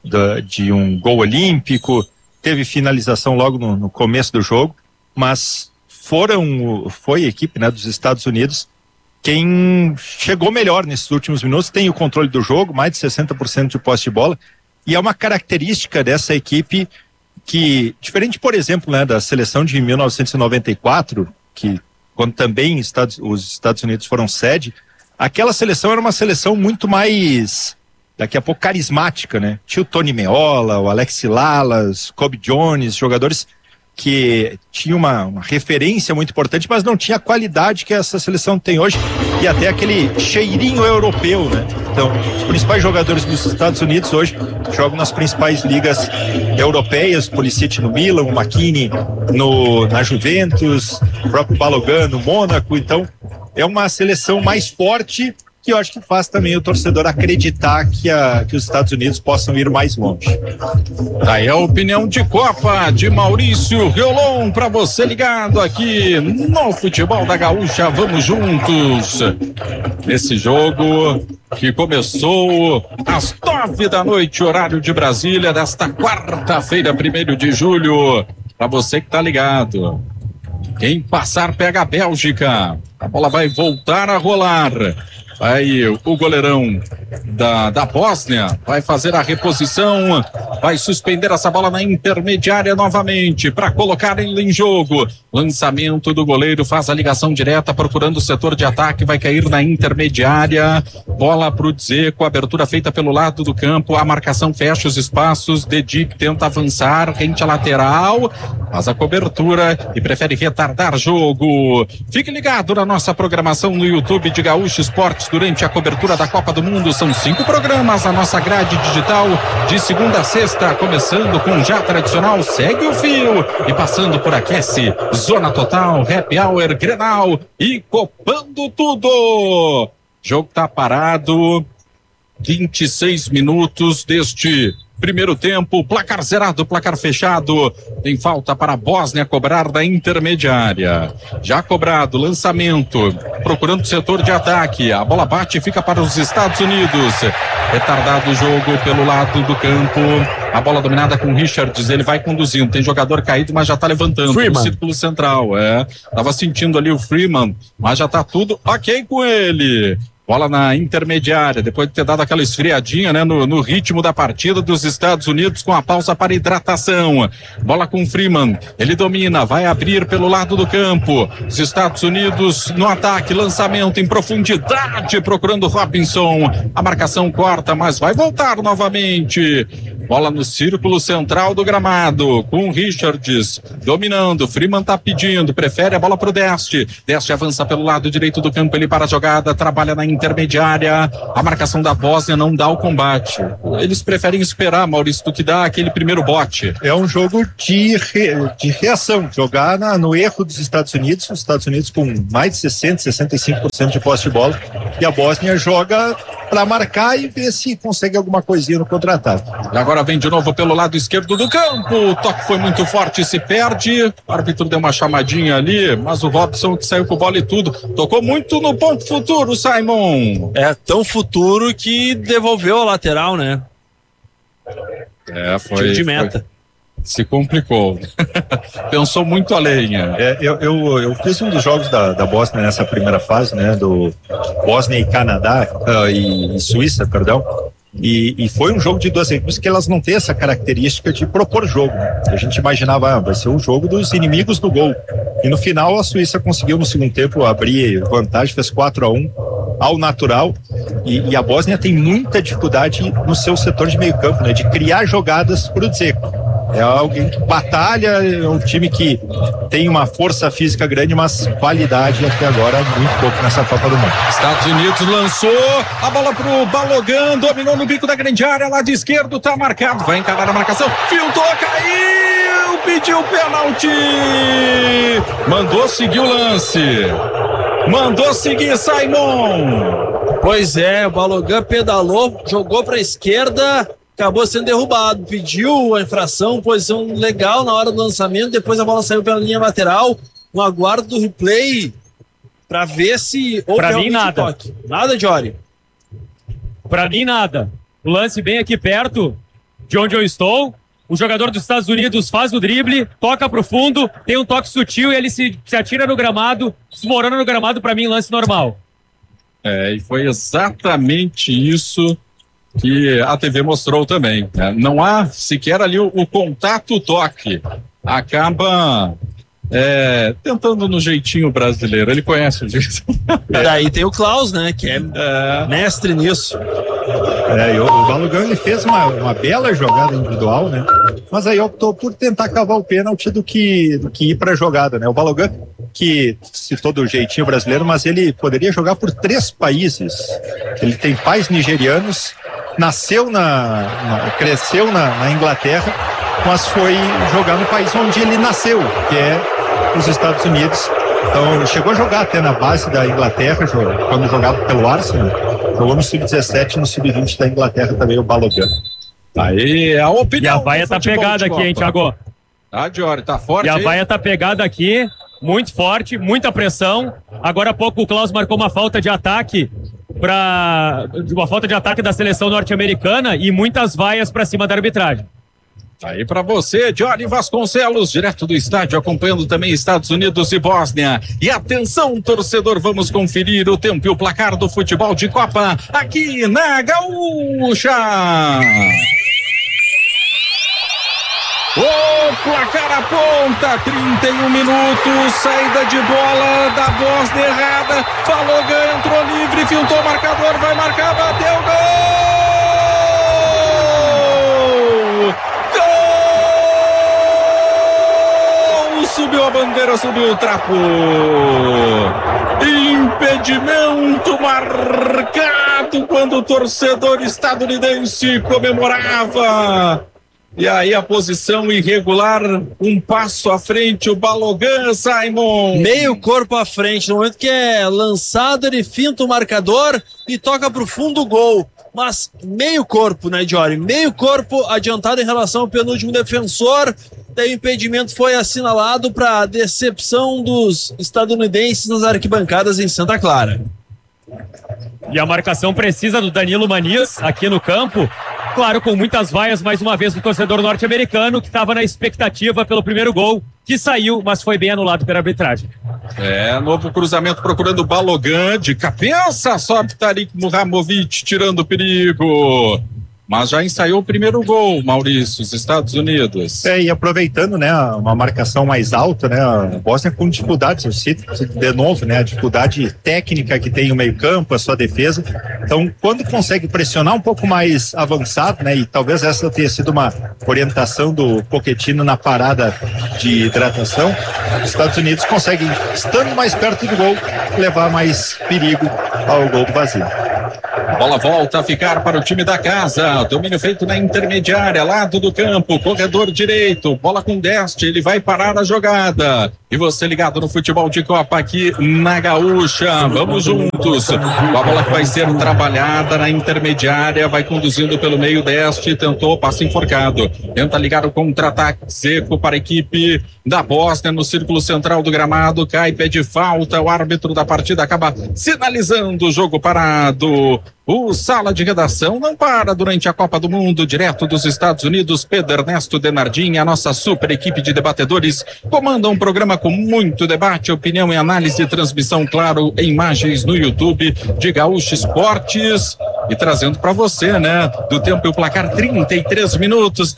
[SPEAKER 9] um gol olímpico, teve finalização logo no começo do jogo, mas foi a equipe, né, dos Estados Unidos quem chegou melhor nesses últimos minutos, tem o controle do jogo, mais de 60% de posse de bola, e é uma característica dessa equipe que, diferente, por exemplo, né, da seleção de 1994, que quando também os Estados Unidos foram sede, aquela seleção era uma seleção muito mais, daqui a pouco, carismática, né? Tinha o Tony Meola, o Alex Lalas, Kobe Jones, jogadores que tinham uma referência muito importante, mas não tinha a qualidade que essa seleção tem hoje, e até aquele cheirinho europeu, né? Então, os principais jogadores dos Estados Unidos hoje jogam nas principais ligas europeias, Pulisic no Milan, o McKinney na Juventus, o próprio Balogun no Mônaco. Então, é uma seleção mais forte, que eu acho que faz também o torcedor acreditar que os Estados Unidos possam ir mais longe.
[SPEAKER 10] Daí a opinião de Copa de Maurício Reolon, para você ligado aqui no Futebol da Gaúcha. Vamos juntos nesse jogo que começou às 9 da noite, horário de Brasília, desta quarta-feira, 1º de julho. Para você que tá ligado, quem passar pega a Bélgica. A bola vai voltar a rolar. Aí o goleirão da Bósnia vai fazer a reposição, vai suspender essa bola na intermediária novamente para colocar ele em jogo. Lançamento do goleiro, faz a ligação direta procurando o setor de ataque, vai cair na intermediária. Bola pro Dzeko, abertura feita pelo lado do campo, a marcação fecha os espaços, Dedic tenta avançar, rente à lateral, faz a cobertura e prefere retardar jogo. Fique ligado na nossa programação no YouTube de Gaúcho Esportes durante a cobertura da Copa do Mundo. São 5 programas a nossa grade digital de segunda a sexta, começando com o já tradicional Segue o Fio e passando por Aquece, Zona Total, Happy Hour, Grenal e Copando Tudo. Jogo tá parado, 26 minutos deste primeiro tempo, placar zerado, placar fechado. Tem falta para a Bósnia cobrar da intermediária. Já cobrado, lançamento, procurando o setor de ataque. A bola bate e fica para os Estados Unidos. Retardado o jogo pelo lado do campo. A bola dominada com o Richards, ele vai conduzindo. Tem jogador caído, mas já tá levantando. No círculo central, tava sentindo ali o Freeman, mas já tá tudo ok com ele. Bola na intermediária, depois de ter dado aquela esfriadinha, né, no ritmo da partida dos Estados Unidos, com a pausa para hidratação. Bola com Freeman, ele domina, vai abrir pelo lado do campo. Os Estados Unidos no ataque, lançamento em profundidade, procurando Robinson. A marcação corta, mas vai voltar novamente. Bola no círculo central do gramado, com Richards dominando. Freeman tá pedindo, prefere a bola pro Deste. Deste avança pelo lado direito do campo, ele para a jogada, trabalha na intermediária. A marcação da Bósnia não dá o combate. Eles preferem esperar, Maurício, do que dá aquele primeiro bote.
[SPEAKER 9] É um jogo de reação, jogar no erro dos Estados Unidos, os Estados Unidos com mais de 65% de posse de bola, e a Bósnia joga para marcar e ver se consegue alguma coisinha no contra-ataque.
[SPEAKER 10] E agora vem de novo pelo lado esquerdo do campo, o toque foi muito forte, se perde, o árbitro deu uma chamadinha ali, mas o Robson que saiu com bola e tudo, tocou muito no ponto futuro, Simon.
[SPEAKER 8] É tão futuro que devolveu a lateral, né?
[SPEAKER 10] Foi
[SPEAKER 8] de meta.
[SPEAKER 10] Se complicou. Pensou muito além.
[SPEAKER 9] Eu fiz um dos jogos da Bósnia nessa primeira fase, né? Do Bósnia e Canadá, e Suíça, perdão. E foi um jogo de duas equipes que elas não têm essa característica de propor jogo. A gente imaginava, vai ser um jogo dos inimigos do gol. E no final a Suíça conseguiu no segundo tempo abrir vantagem, fez 4-1 ao natural. E a Bósnia tem muita dificuldade no seu setor de meio campo, né? De criar jogadas para o Dzeko. É alguém que batalha, é um time que tem uma força física grande, mas qualidade até agora muito pouco nessa Copa do Mundo.
[SPEAKER 10] Estados Unidos lançou a bola pro Balogan, dominou no bico da grande área, lado esquerdo, tá marcado, vai encarar a marcação, filtrou, caiu, pediu pênalti, mandou seguir o lance, mandou seguir Simon.
[SPEAKER 8] Pois é, o Balogan pedalou, jogou pra esquerda, acabou sendo derrubado, pediu a infração, posição legal na hora do lançamento, depois a bola saiu pela linha lateral, no aguardo do replay pra ver se houve
[SPEAKER 11] pra mim nada.
[SPEAKER 8] Toque. Nada, Jory?
[SPEAKER 11] Pra mim nada. O lance bem aqui perto de onde eu estou, o jogador dos Estados Unidos faz o drible, toca pro fundo, tem um toque sutil e ele se atira no gramado, desmorona no gramado, pra mim lance normal.
[SPEAKER 10] E foi exatamente isso que a TV mostrou também, né? Não há sequer ali o contato toque, acaba tentando no jeitinho brasileiro, ele conhece o jeito.
[SPEAKER 8] Daí tem o Klaus, né, que é mestre nisso.
[SPEAKER 9] O Balogan ele fez uma bela jogada individual, né? Mas aí optou por tentar cavar o pênalti do que ir para a jogada, né? O Balogan, que citou do jeitinho brasileiro, mas ele poderia jogar por 3 países. Ele tem pais nigerianos, cresceu na Inglaterra, mas foi jogar no país onde ele nasceu, que é os Estados Unidos. Então chegou a jogar até na base da Inglaterra, quando jogava pelo Arsenal, jogou no Sub-17 e no Sub-20 da Inglaterra também, o Balogan.
[SPEAKER 10] Aí a opinião.
[SPEAKER 11] E a vaia tá pegada aqui, hein, Thiago?
[SPEAKER 10] Tá, Diori, tá forte.
[SPEAKER 11] E a
[SPEAKER 10] aí?
[SPEAKER 11] vaia tá pegada aqui, muito forte, muita pressão. Agora há pouco o Klaus marcou uma falta de ataque uma falta de ataque da seleção norte-americana e muitas vaias pra cima da arbitragem.
[SPEAKER 10] Aí pra você, Johnny Vasconcelos, direto do estádio, acompanhando também Estados Unidos e Bósnia. E atenção, torcedor, vamos conferir o tempo e o placar do futebol de Copa aqui na Gaúcha. O placar aponta, 31 minutos, saída de bola da Bósnia errada, Balogan entrou livre, filtrou o marcador, vai marcar, bateu, gol! Subiu a bandeira, subiu o trapo, impedimento marcado quando o torcedor estadunidense comemorava. E aí a posição irregular, um passo à frente, o Balogan, Simon.
[SPEAKER 8] Meio corpo à frente, no momento que é lançado, ele finta o marcador e toca pro fundo o gol. Mas meio corpo, né, Jory? Meio corpo adiantado em relação ao penúltimo defensor. Daí o impedimento foi assinalado para decepção dos estadunidenses nas arquibancadas em Santa Clara.
[SPEAKER 11] E a marcação precisa do Danilo Maniz aqui no campo. Claro, com muitas vaias, mais uma vez, do torcedor norte-americano, que estava na expectativa pelo primeiro gol, que saiu, mas foi bem anulado pela arbitragem.
[SPEAKER 10] Novo cruzamento procurando o Balogan, de cabeça, sobe Tarik Muhamovic, tirando o perigo. Mas já ensaiou o primeiro gol, Maurício, os Estados Unidos.
[SPEAKER 9] E aproveitando, né, uma marcação mais alta, né, a Bósnia com dificuldades, eu cito de novo, né, a dificuldade técnica que tem o meio-campo, a sua defesa. Então, quando consegue pressionar um pouco mais avançado, né, e talvez essa tenha sido uma orientação do Pochettino na parada de hidratação, os Estados Unidos conseguem, estando mais perto do gol, levar mais perigo ao gol do Brasil.
[SPEAKER 10] A bola volta a ficar para o time da casa. Domínio feito na intermediária, lado do campo, corredor direito, bola com Deste, ele vai parar a jogada. E você ligado no futebol de Copa aqui na Gaúcha. Vamos juntos. Com a bola que vai ser trabalhada na intermediária, vai conduzindo pelo meio. Deste, tentou, passe enforcado. Tenta ligar o contra-ataque seco para a equipe da Bósnia no círculo central do gramado. Cai, pede falta. O árbitro da partida acaba sinalizando o jogo parado. O Sala de Redação não para durante a Copa do Mundo, direto dos Estados Unidos. Pedro Ernesto Denardim, a nossa super equipe de debatedores, comanda um programa com muito debate, opinião e análise, transmissão, claro, em imagens no YouTube de Gaúcha Esportes. E trazendo para você, né, do tempo e o placar, 33 minutos,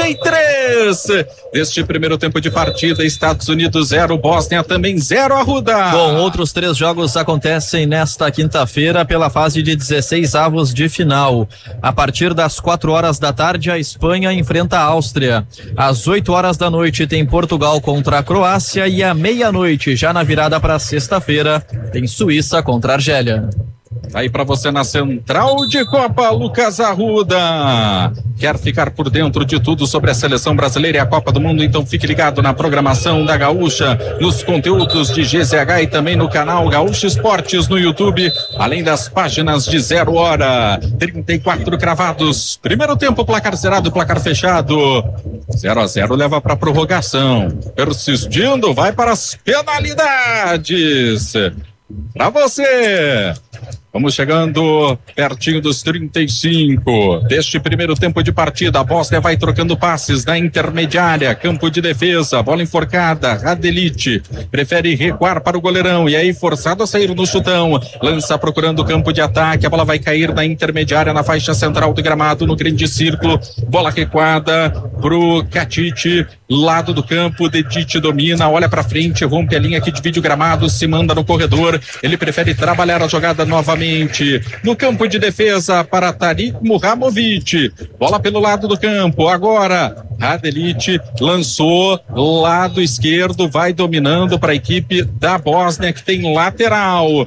[SPEAKER 10] 33 deste primeiro tempo de partida. Estados Unidos 0, Bósnia também 0, Arruda.
[SPEAKER 7] Bom, outros 3 jogos acontecem nesta quinta-feira pela fase de 16 avos de final. A partir das 4 horas da tarde, a Espanha enfrenta a Áustria. Às 8 horas da noite tem Portugal contra a Croácia e à meia-noite, já na virada para sexta-feira, tem Suíça contra a Argélia.
[SPEAKER 10] Aí para você na Central de Copa, Lucas Arruda. Quer ficar por dentro de tudo sobre a seleção brasileira e a Copa do Mundo? Então fique ligado na programação da Gaúcha, nos conteúdos de GZH e também no canal Gaúcha Esportes no YouTube, além das páginas de 0 hora. 34 cravados. Primeiro tempo, placar zerado, placar fechado. 0-0 leva para prorrogação. Persistindo, vai para as penalidades. Para você. Vamos chegando pertinho dos 35 deste primeiro tempo de partida. A Bósnia vai trocando passes na intermediária, campo de defesa, bola enforcada. Radelite prefere recuar para o goleirão e aí forçado a sair no chutão, lança procurando o campo de ataque. A bola vai cair na intermediária, na faixa central do gramado, no grande círculo. Bola recuada pro Katite, lado do campo. Dedite domina, olha para frente, rompe a linha que divide o gramado, se manda no corredor. Ele prefere trabalhar a jogada novamente no campo de defesa para Tarik Muhamovic. Bola pelo lado do campo. Agora Radelite lançou lado esquerdo, vai dominando para a equipe da Bósnia, que tem lateral,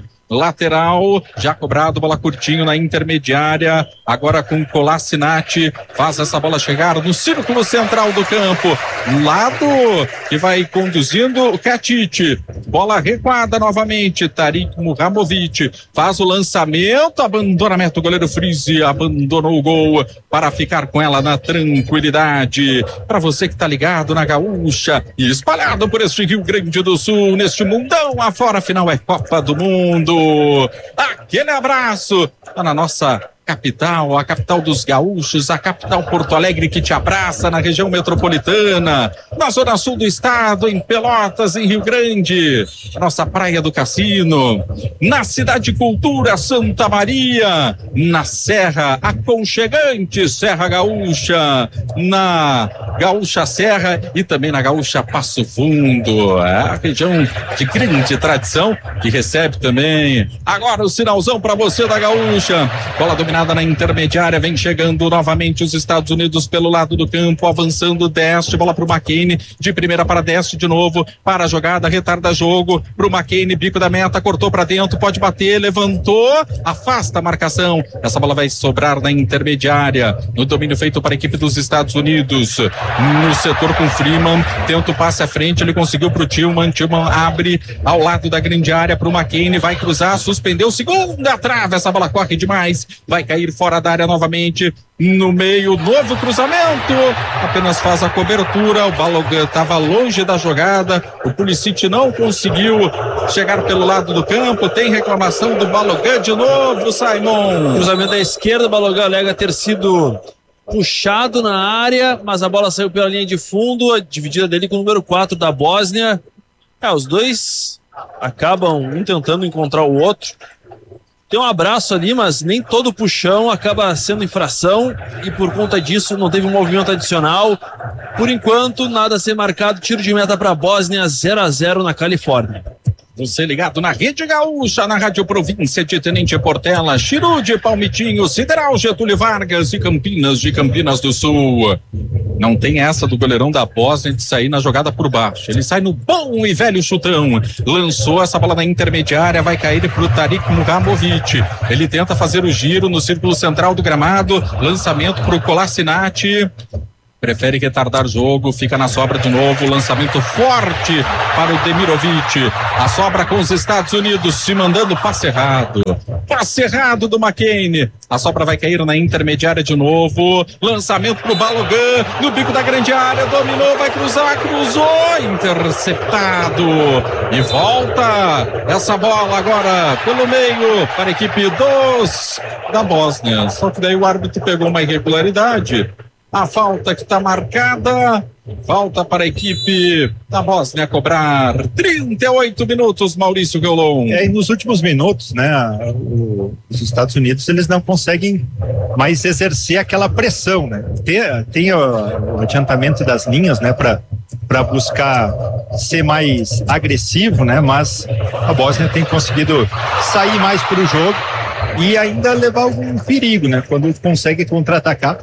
[SPEAKER 10] já cobrado, bola curtinho na intermediária, agora com Kolasinac, faz essa bola chegar no círculo central do campo, lado que vai conduzindo o Katite, bola recuada novamente, Tarik Muhamovic faz o lançamento, abandonamento, o goleiro Friese abandonou o gol para ficar com ela na tranquilidade. Para você que tá ligado na Gaúcha e espalhado por este Rio Grande do Sul, neste mundão afora, afinal é Copa do Mundo. Aquele abraço na nossa capital, a capital dos gaúchos, a capital Porto Alegre, que te abraça na região metropolitana, na zona sul do estado, em Pelotas, em Rio Grande, a nossa Praia do Cassino, na Cidade Cultura, Santa Maria, na Serra aconchegante, Serra Gaúcha, na Gaúcha Serra e também na Gaúcha Passo Fundo, a região de grande tradição, que recebe também agora o sinalzão para você da Gaúcha. Bola dominada na intermediária, vem chegando novamente os Estados Unidos pelo lado do campo, avançando Deste, bola pro McKennie, de primeira para Deste de novo, para a jogada, retarda jogo, pro McKennie, bico da meta, cortou para dentro, pode bater, levantou, afasta a marcação, essa bola vai sobrar na intermediária, no domínio feito para a equipe dos Estados Unidos, no setor com Freeman, tenta o passe à frente, ele conseguiu pro Tillman abre ao lado da grande área pro McKennie, vai cruzar, suspendeu, segunda trave, essa bola corre demais, vai cair fora da área novamente, no meio, novo cruzamento, apenas faz a cobertura, o Balogan estava longe da jogada, o Pulisic não conseguiu chegar pelo lado do campo, tem reclamação do Balogan de novo, Simon.
[SPEAKER 8] Cruzamento da esquerda, o Balogan alega ter sido puxado na área, mas a bola saiu pela linha de fundo, a dividida dele com o número 4 da Bósnia. Os dois acabam um tentando encontrar o outro. Tem um abraço ali, mas nem todo puxão acaba sendo infração e por conta disso não teve um movimento adicional. Por enquanto, nada a ser marcado, tiro de meta para a Bósnia, 0-0 na Califórnia.
[SPEAKER 10] Você ligado na Rede Gaúcha, na Rádio Província de Tenente Portela, Chiru de Palmitinho, Sideral Getúlio Vargas e Campinas de Campinas do Sul. Não tem essa do goleirão da Bósnia de sair na jogada por baixo. Ele sai no bom e velho chutão. Lançou essa bola na intermediária, vai cair pro Tarik Muhamovic. Ele tenta fazer o giro no círculo central do gramado. Lançamento pro Kolasinac. Prefere retardar jogo, fica na sobra de novo, lançamento forte para o Demirovic. A sobra com os Estados Unidos, se mandando passe errado. Passe errado do McCain. A sobra vai cair na intermediária de novo. Lançamento pro Balogun, no bico da grande área, dominou, vai cruzar, cruzou, interceptado. E volta essa bola agora pelo meio para a equipe da Bósnia. Só que daí o árbitro pegou uma irregularidade. A falta que está marcada, falta para a equipe da Bósnia cobrar. 38 minutos, Maurício Gueulon.
[SPEAKER 9] E nos últimos minutos, né, os Estados Unidos, eles não conseguem mais exercer aquela pressão, né? Tem o adiantamento das linhas, né, para buscar ser mais agressivo, né? Mas a Bósnia tem conseguido sair mais para o jogo e ainda levar algum perigo, né? Quando consegue contra-atacar.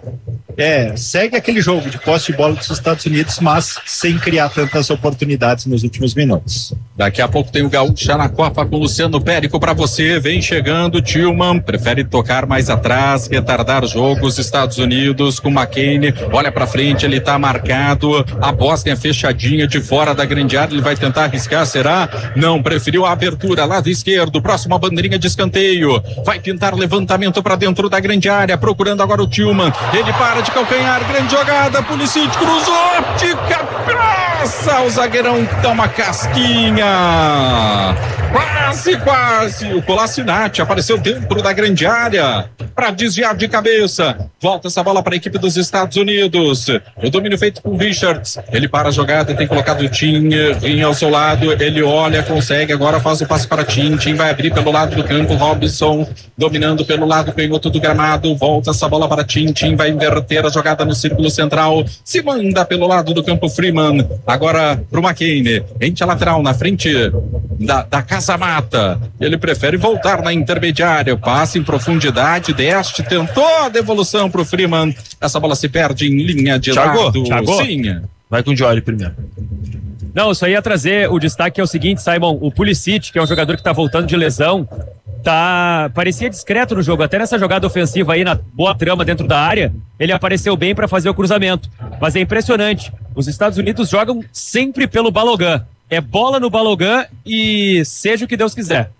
[SPEAKER 9] Segue aquele jogo de posse de bola dos Estados Unidos, mas sem criar tantas oportunidades nos últimos minutos.
[SPEAKER 10] Daqui a pouco tem o Gaúcha na Copa com Luciano Périco para você. Vem chegando, Tillman prefere tocar mais atrás, retardar jogos. Estados Unidos com McCain, olha para frente, ele tá marcado. A Bósnia fechadinha de fora da grande área, ele vai tentar arriscar, será? Não, preferiu a abertura, lado esquerdo, próxima bandeirinha de escanteio. Vai pintar levantamento para dentro da grande área, procurando agora o Tillman. Ele para de calcanhar, grande jogada, Pulisic cruzou de cabeça, o zagueirão dá uma casquinha. Quase, o Kolasinac apareceu dentro da grande área para desviar de cabeça, volta essa bola para a equipe dos Estados Unidos, o domínio feito com Richards, ele para a jogada, tem colocado o Tim ao seu lado, ele olha, consegue, agora faz o passe para Tim vai abrir pelo lado do campo, Robinson dominando pelo lado canhoto do gramado, volta essa bola para Tim vai inverter a jogada no círculo central, se manda pelo lado do campo Freeman, agora pro McCain, ente a lateral na frente da Casa Mata, ele prefere voltar na intermediária, passe em profundidade, Deste tentou a devolução pro Freeman, essa bola se perde em linha de lado.
[SPEAKER 8] Thiago,
[SPEAKER 10] sim.
[SPEAKER 8] Vai com o Jory primeiro.
[SPEAKER 11] Não, só ia trazer o destaque é o seguinte, Simon, o Pulisic, que é um jogador que tá voltando de lesão, parecia discreto no jogo, até nessa jogada ofensiva aí, na boa trama dentro da área, ele apareceu bem para fazer o cruzamento, mas é impressionante, os Estados Unidos jogam sempre pelo Balogun, é bola no Balogun e seja o que Deus quiser.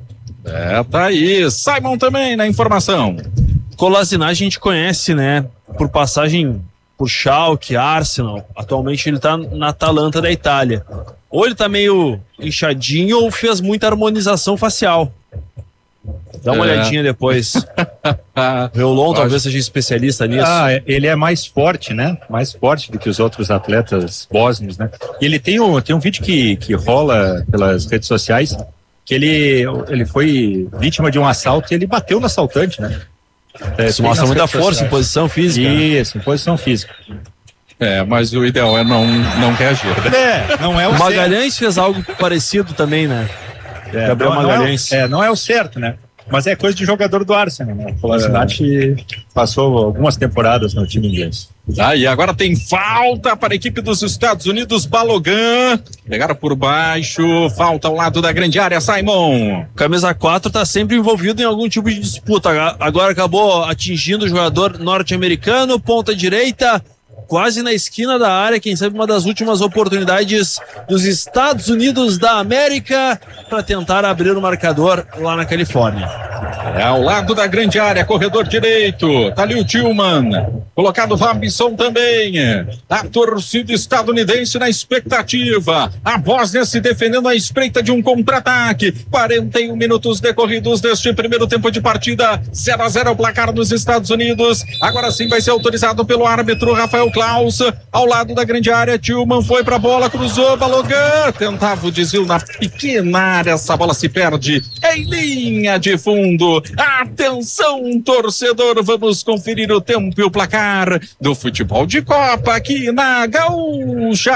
[SPEAKER 10] Tá aí, Simon também na informação.
[SPEAKER 8] Kolasinac a gente conhece, né, por passagem por Schalke, Arsenal, atualmente ele tá na Atalanta da Itália, ou ele tá meio inchadinho ou fez muita harmonização facial. Dá uma olhadinha depois. Reolon talvez seja especialista nisso.
[SPEAKER 9] Ele é mais forte, né? Mais forte do que os outros atletas bósnios, né? E ele tem um vídeo que rola pelas redes sociais que ele foi vítima de um assalto e ele bateu no assaltante, né?
[SPEAKER 8] Isso mostra muita força em posição física.
[SPEAKER 9] Isso, em posição física.
[SPEAKER 10] Mas o ideal é não reagir.
[SPEAKER 9] Não é o
[SPEAKER 8] Magalhães fez algo parecido também, né?
[SPEAKER 9] Gabriel Magalhães. Não é o certo, né? Mas é coisa de jogador do Arsenal, né? O Kolasinac passou algumas temporadas no time inglês.
[SPEAKER 10] E agora tem falta para a equipe dos Estados Unidos, Balogun. Pegaram por baixo, falta ao lado da grande área, Simon.
[SPEAKER 8] Camisa 4 tá sempre envolvido em algum tipo de disputa. Agora acabou atingindo o jogador norte-americano, ponta direita, quase na esquina da área, quem sabe uma das últimas oportunidades dos Estados Unidos da América para tentar abrir o marcador lá na Califórnia.
[SPEAKER 10] É ao lado da grande área, corredor direito. Tá ali o Tillman. Colocado o Robinson também. A torcida estadunidense na expectativa. A Bósnia se defendendo à espreita de um contra-ataque. 41 minutos decorridos deste primeiro tempo de partida. 0-0 o placar nos Estados Unidos. Agora sim vai ser autorizado pelo árbitro Rafael Klaus. Ao lado da grande área, Tillman foi pra bola, cruzou, Balogun. Tentava o desvio na pequena área. Essa bola se perde em linha de fundo. Atenção, torcedor, vamos conferir o tempo e o placar do futebol de Copa aqui na Gaúcha.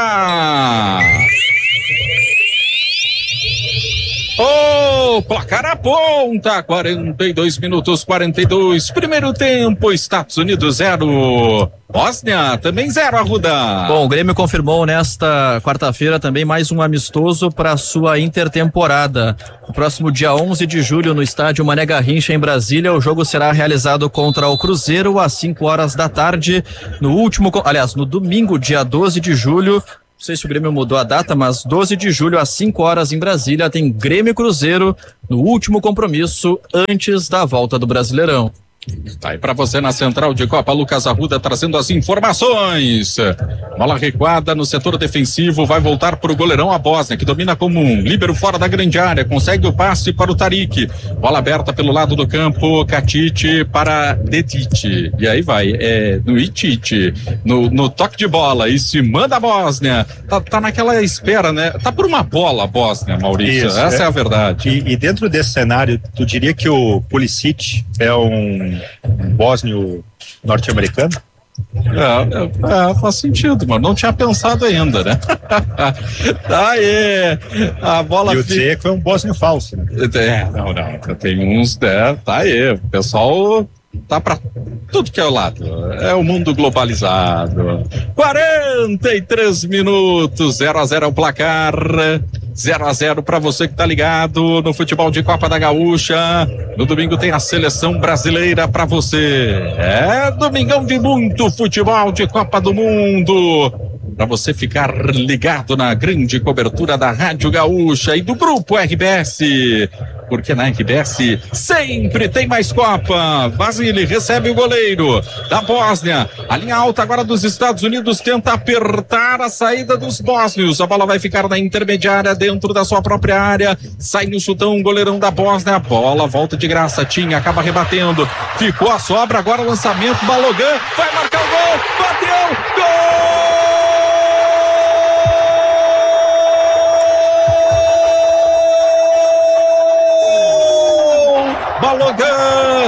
[SPEAKER 10] Placar aponta, 42 minutos 42, primeiro tempo, Estados Unidos 0, Bósnia também 0, Arruda.
[SPEAKER 7] Bom, o Grêmio confirmou nesta quarta-feira também mais um amistoso para sua intertemporada. No próximo dia 11 de julho, no estádio Mané Garrincha, em Brasília, o jogo será realizado contra o Cruzeiro às 5 horas da tarde, no domingo, dia 12 de julho. Não sei se o Grêmio mudou a data, mas 12 de julho às 5 horas em Brasília tem Grêmio e Cruzeiro no último compromisso antes da volta do Brasileirão.
[SPEAKER 10] Tá aí pra você na Central de Copa, Lucas Arruda trazendo as informações. Bola recuada no setor defensivo, vai voltar pro goleirão a Bósnia, que domina como um líbero fora da grande área, consegue o passe para o Tarik. Bola aberta pelo lado do campo, Katic para Dedic. E aí vai, no Itite, no toque de bola, e se manda a Bósnia. Tá naquela espera, né? Tá por uma bola a Bósnia, Maurício. Isso, essa é a verdade.
[SPEAKER 9] E dentro desse cenário, tu diria que o Pulisic é um bósnio norte-americano?
[SPEAKER 10] Faz sentido, mano. Não tinha pensado ainda, né? Tá aí. A bola.
[SPEAKER 9] E o Dzeko é um bósnio falso, né?
[SPEAKER 10] Não. Tem uns, tá aí. O pessoal tá pra tudo que é o lado. É o mundo globalizado. 43 minutos, 0-0 é o placar. 0-0 para você que tá ligado no futebol de Copa da Gaúcha. No domingo tem a seleção brasileira para você. É domingão de muito futebol de Copa do Mundo. Para você ficar ligado na grande cobertura da Rádio Gaúcha e do Grupo RBS. Porque na RBS sempre tem mais Copa. Vasily recebe o goleiro da Bósnia. A linha alta agora dos Estados Unidos tenta apertar a saída dos bósnios. A bola vai ficar na intermediária dentro da sua própria área. Sai no chutão o goleirão da Bósnia. A bola volta de graça. Tinha, acaba rebatendo. Ficou a sobra. Agora o lançamento. Balogun vai marcar o gol. Bateu. Gol! Balogun,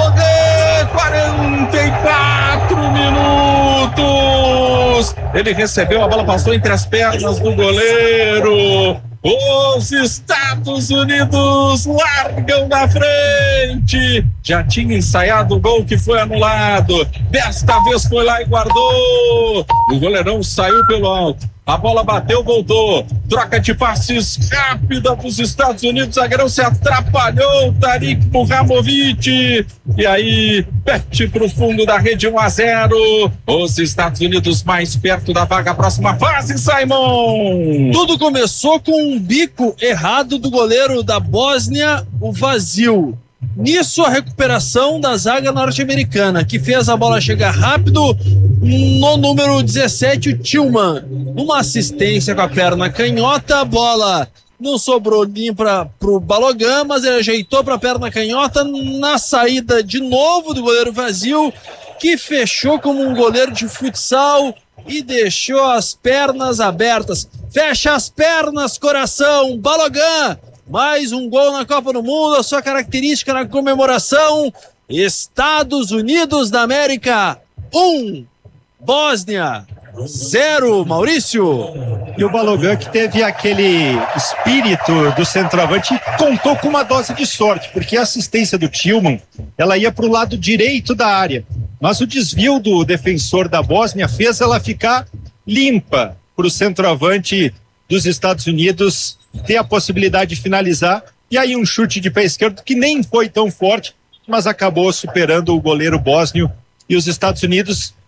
[SPEAKER 10] 44 minutos. Ele recebeu, a bola passou entre as pernas do goleiro. Os Estados Unidos largam na frente. Já tinha ensaiado o gol que foi anulado. Desta vez foi lá e guardou. O goleirão saiu pelo alto. A bola bateu, voltou. Troca de passes rápida dos Estados Unidos. O zagueirão se atrapalhou. Tarik Buramovic. E aí, pete pro fundo da rede, 1-0. Os Estados Unidos mais perto da vaga. Próxima fase, Simon.
[SPEAKER 8] Tudo começou com um bico errado do goleiro da Bósnia, o Vasil. Nisso, a recuperação da zaga norte-americana, que fez a bola chegar rápido no número 17, o Tillman. Uma assistência com a perna canhota, a bola não sobrou limpa pro Balogun, mas ele ajeitou para a perna canhota na saída de novo do goleiro Vasil, que fechou como um goleiro de futsal e deixou as pernas abertas. Fecha as pernas, coração, Balogun! Mais um gol na Copa do Mundo, a sua característica na comemoração. Estados Unidos da América, 1. Bósnia, 0. Maurício.
[SPEAKER 9] E o Balogun, que teve aquele espírito do centroavante, contou com uma dose de sorte, porque a assistência do Tillman, ela ia para o lado direito da área. Mas o desvio do defensor da Bósnia fez ela ficar limpa para o centroavante dos Estados Unidos ter a possibilidade de finalizar, e aí um chute de pé esquerdo que nem foi tão forte, mas acabou superando o goleiro bósnio, e os Estados Unidos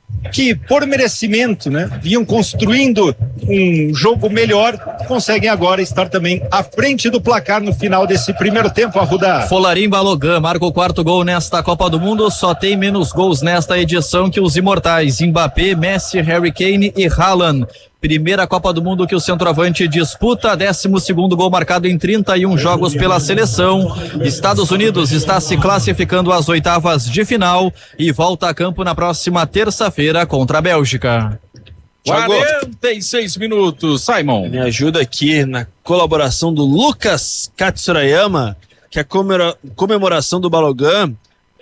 [SPEAKER 9] que por merecimento, né, vinham construindo um jogo melhor, conseguem agora estar também à frente do placar no final desse primeiro tempo, Arruda.
[SPEAKER 7] Folarin Balogun marca o 4º gol nesta Copa do Mundo, só tem menos gols nesta edição que os imortais Mbappé, Messi, Harry Kane e Haaland. Primeira Copa do Mundo que o centroavante disputa, 12º gol marcado em 31 jogos pela seleção. Estados Unidos está se classificando às oitavas de final e volta a campo na próxima terça-feira contra a Bélgica.
[SPEAKER 10] 46 minutos, Simon.
[SPEAKER 8] Me ajuda aqui na colaboração do Lucas Katsurayama, que a comemoração do Balogun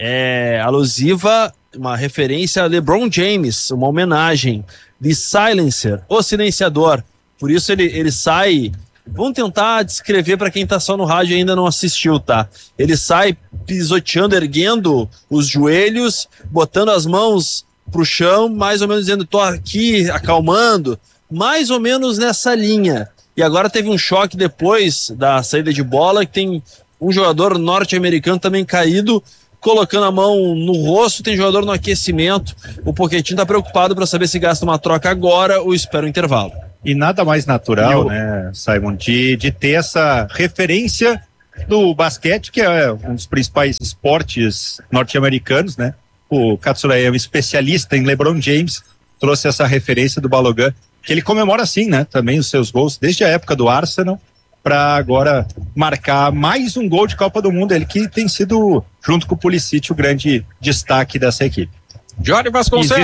[SPEAKER 8] é alusiva, uma referência a LeBron James, uma homenagem. The Silencer, o silenciador. Por isso ele sai. Vamos tentar descrever para quem tá só no rádio e ainda não assistiu, tá? Ele sai pisoteando, erguendo os joelhos, botando as mãos pro chão, mais ou menos dizendo, tô aqui, acalmando, mais ou menos nessa linha. E agora teve um choque depois da saída de bola, que tem um jogador norte-americano também caído, colocando a mão no rosto, tem jogador no aquecimento. O Pochettino tá preocupado para saber se gasta uma troca agora ou espera o intervalo.
[SPEAKER 9] E nada mais natural, né, Simon, de ter essa referência do basquete, que é um dos principais esportes norte-americanos, né? O Katsurayama, especialista em LeBron James, trouxe essa referência do Balogun, que ele comemora assim, né, também os seus gols, desde a época do Arsenal, para agora marcar mais um gol de Copa do Mundo, ele que tem sido, junto com o Pulisic, o grande destaque dessa equipe.
[SPEAKER 10] Jorge Vasconcelos.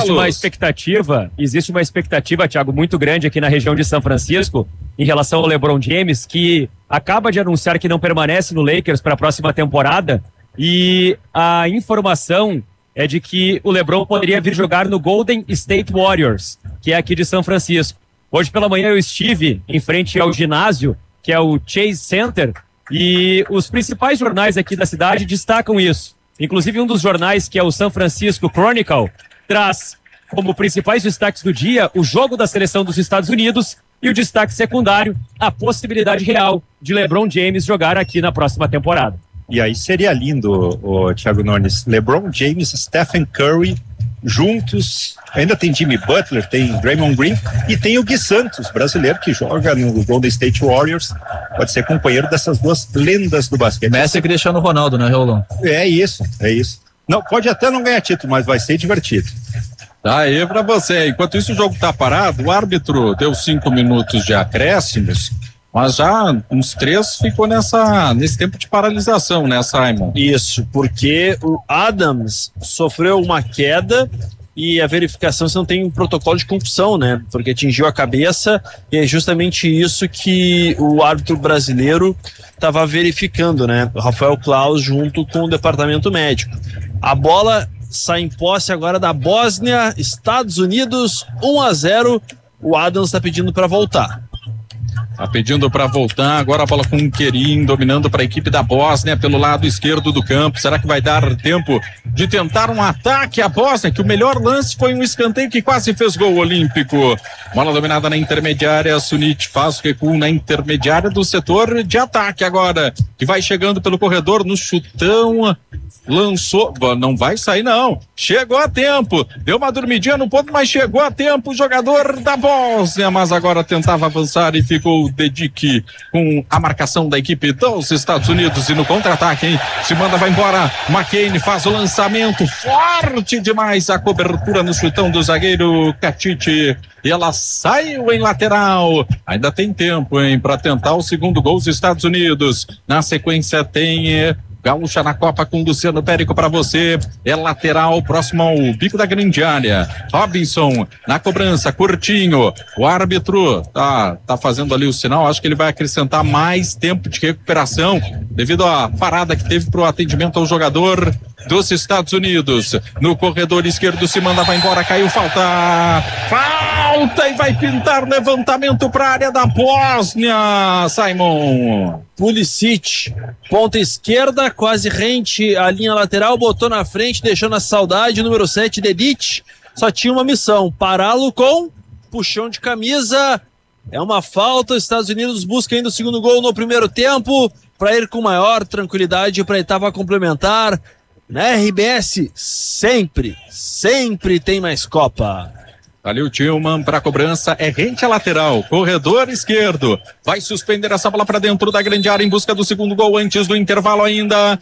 [SPEAKER 11] Existe uma expectativa, Thiago, muito grande aqui na região de São Francisco em relação ao LeBron James, que acaba de anunciar que não permanece no Lakers para a próxima temporada, e a informação é de que o LeBron poderia vir jogar no Golden State Warriors, que é aqui de São Francisco. Hoje pela manhã eu estive em frente ao ginásio, que é o Chase Center, e os principais jornais aqui da cidade destacam isso. Inclusive um dos jornais, que é o San Francisco Chronicle, traz como principais destaques do dia o jogo da seleção dos Estados Unidos e o destaque secundário, a possibilidade real de LeBron James jogar aqui na próxima temporada.
[SPEAKER 9] E aí seria lindo, o Thiago Nunes, LeBron James, Stephen Curry juntos. Ainda tem Jimmy Butler, tem Draymond Green e tem o Gui Santos, brasileiro, que joga no Golden State Warriors. Pode ser companheiro dessas duas lendas do basquete.
[SPEAKER 7] Messi e Cristiano Ronaldo, né, Rolão?
[SPEAKER 9] É isso. Não, pode até não ganhar título, mas vai ser divertido.
[SPEAKER 10] Tá aí pra você. Enquanto isso o jogo tá parado, o árbitro deu 5 minutos de acréscimos, mas já uns 3 ficou nesse tempo de paralisação, né, Simon?
[SPEAKER 8] Isso, porque o Adams sofreu uma queda e a verificação se não tem um protocolo de concussão, né? Porque atingiu a cabeça e é justamente isso que o árbitro brasileiro estava verificando, né? O Rafael Claus junto com o departamento médico. A bola sai em posse agora da Bósnia, Estados Unidos, 1-0. O Adams está pedindo para voltar.
[SPEAKER 10] Tá pedindo para voltar, agora a bola com o Querim, dominando para a equipe da Bósnia pelo lado esquerdo do campo. Será que vai dar tempo de tentar um ataque à Bósnia? Que o melhor lance foi um escanteio que quase fez gol olímpico. Bola dominada na intermediária, Sunic faz recuo na intermediária do setor de ataque agora, que vai chegando pelo corredor no chutão, lançou, não vai sair não, chegou a tempo, deu uma dormidinha no ponto, mas chegou a tempo o jogador da Bósnia, mas agora tentava avançar e ficou Dedic com a marcação da equipe dos Estados Unidos e no contra-ataque, hein? Se manda, vai embora, McCain faz o lançamento, forte demais a cobertura no chutão do zagueiro Katite e ela saiu em lateral. Ainda tem tempo, hein, para tentar o segundo gol dos Estados Unidos. Na sequência tem Gaúcha na Copa com Luciano Périco para você. É lateral, próximo ao bico da grande área. Robinson na cobrança, curtinho. O árbitro tá fazendo ali o sinal. Acho que ele vai acrescentar mais tempo de recuperação devido à parada que teve pro atendimento ao jogador dos Estados Unidos. No corredor esquerdo se manda, vai embora, caiu, falta e vai pintar levantamento para a área da Bósnia, Simon.
[SPEAKER 8] Pulisic, ponta esquerda, quase rente à linha lateral, botou na frente, deixou na saudade, número 7, Dedic, só tinha uma missão, pará-lo com puxão de camisa. É uma falta, os Estados Unidos buscam ainda o segundo gol no primeiro tempo, para ir com maior tranquilidade para a etapa complementar. Na RBS, sempre tem mais Copa.
[SPEAKER 10] Ali o Tillman para cobrança, é rente à lateral, corredor esquerdo, vai suspender essa bola para dentro da grande área em busca do segundo gol antes do intervalo ainda,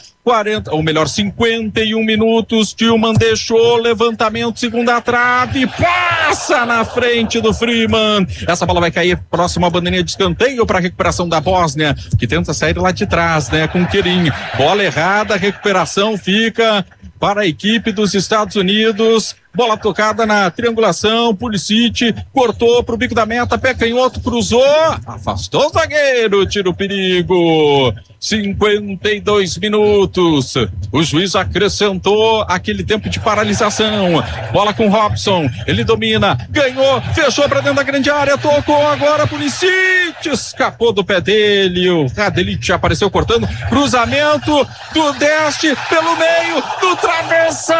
[SPEAKER 10] 51 minutos, Tillman deixou, levantamento, segunda trave, passa na frente do Freeman, essa bola vai cair próximo à bandeirinha de escanteio para a recuperação da Bósnia, que tenta sair lá de trás, né, com Querim, bola errada, recuperação fica para a equipe dos Estados Unidos, bola tocada na triangulação, Pulisic cortou para o bico da meta, pé canhoto, cruzou, afastou o zagueiro, tira o perigo. 52 minutos, o juiz acrescentou aquele tempo de paralisação, bola com Robson, ele domina, ganhou, fechou para dentro da grande área, tocou agora, Pulisic, escapou do pé dele, o Radelic apareceu cortando, cruzamento do Deste pelo meio do travessão,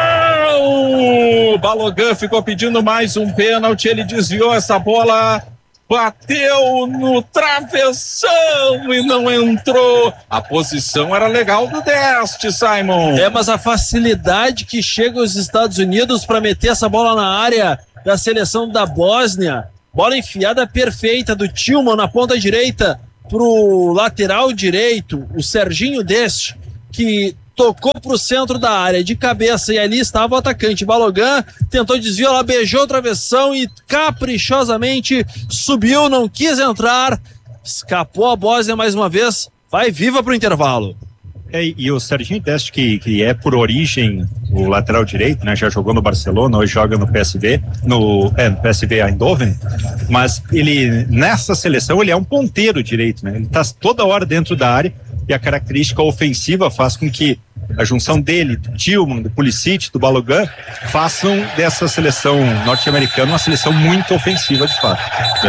[SPEAKER 10] Balogun ficou pedindo mais um pênalti, ele desviou essa bola, bateu no travessão e não entrou. A posição era legal do Deste, Simon.
[SPEAKER 8] Mas a facilidade que chega os Estados Unidos para meter essa bola na área da seleção da Bósnia. Bola enfiada perfeita do Tillman na ponta direita pro lateral direito, o Serginho Deste, que tocou pro centro da área de cabeça e ali estava o atacante Balogun, tentou desviar, ela beijou o travessão e caprichosamente subiu, não quis entrar, escapou a Bósnia mais uma vez, vai viva pro intervalo.
[SPEAKER 9] E o Serginho Deste, que é por origem o lateral direito, né? Já jogou no Barcelona, hoje joga no PSV, no PSV Eindhoven, mas ele, nessa seleção, ele é um ponteiro direito, né? Ele tá toda hora dentro da área e a característica ofensiva faz com que a junção dele, do Tillman, do Pulisic, do Balogun, façam dessa seleção norte-americana uma seleção muito ofensiva, de fato.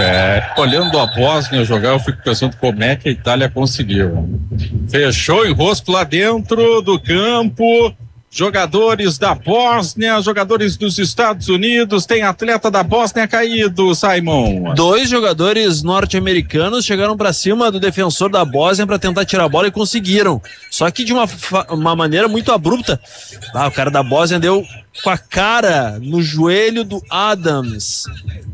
[SPEAKER 10] Olhando a Bósnia jogar, eu fico pensando como é que a Itália conseguiu. Fechou o enrosco lá dentro do campo, jogadores da Bósnia, jogadores dos Estados Unidos, tem atleta da Bósnia caído, Simon. 2
[SPEAKER 8] jogadores norte-americanos chegaram para cima do defensor da Bósnia para tentar tirar a bola e conseguiram. Só que de uma maneira muito abrupta. O cara da Bósnia deu com a cara no joelho do Adams.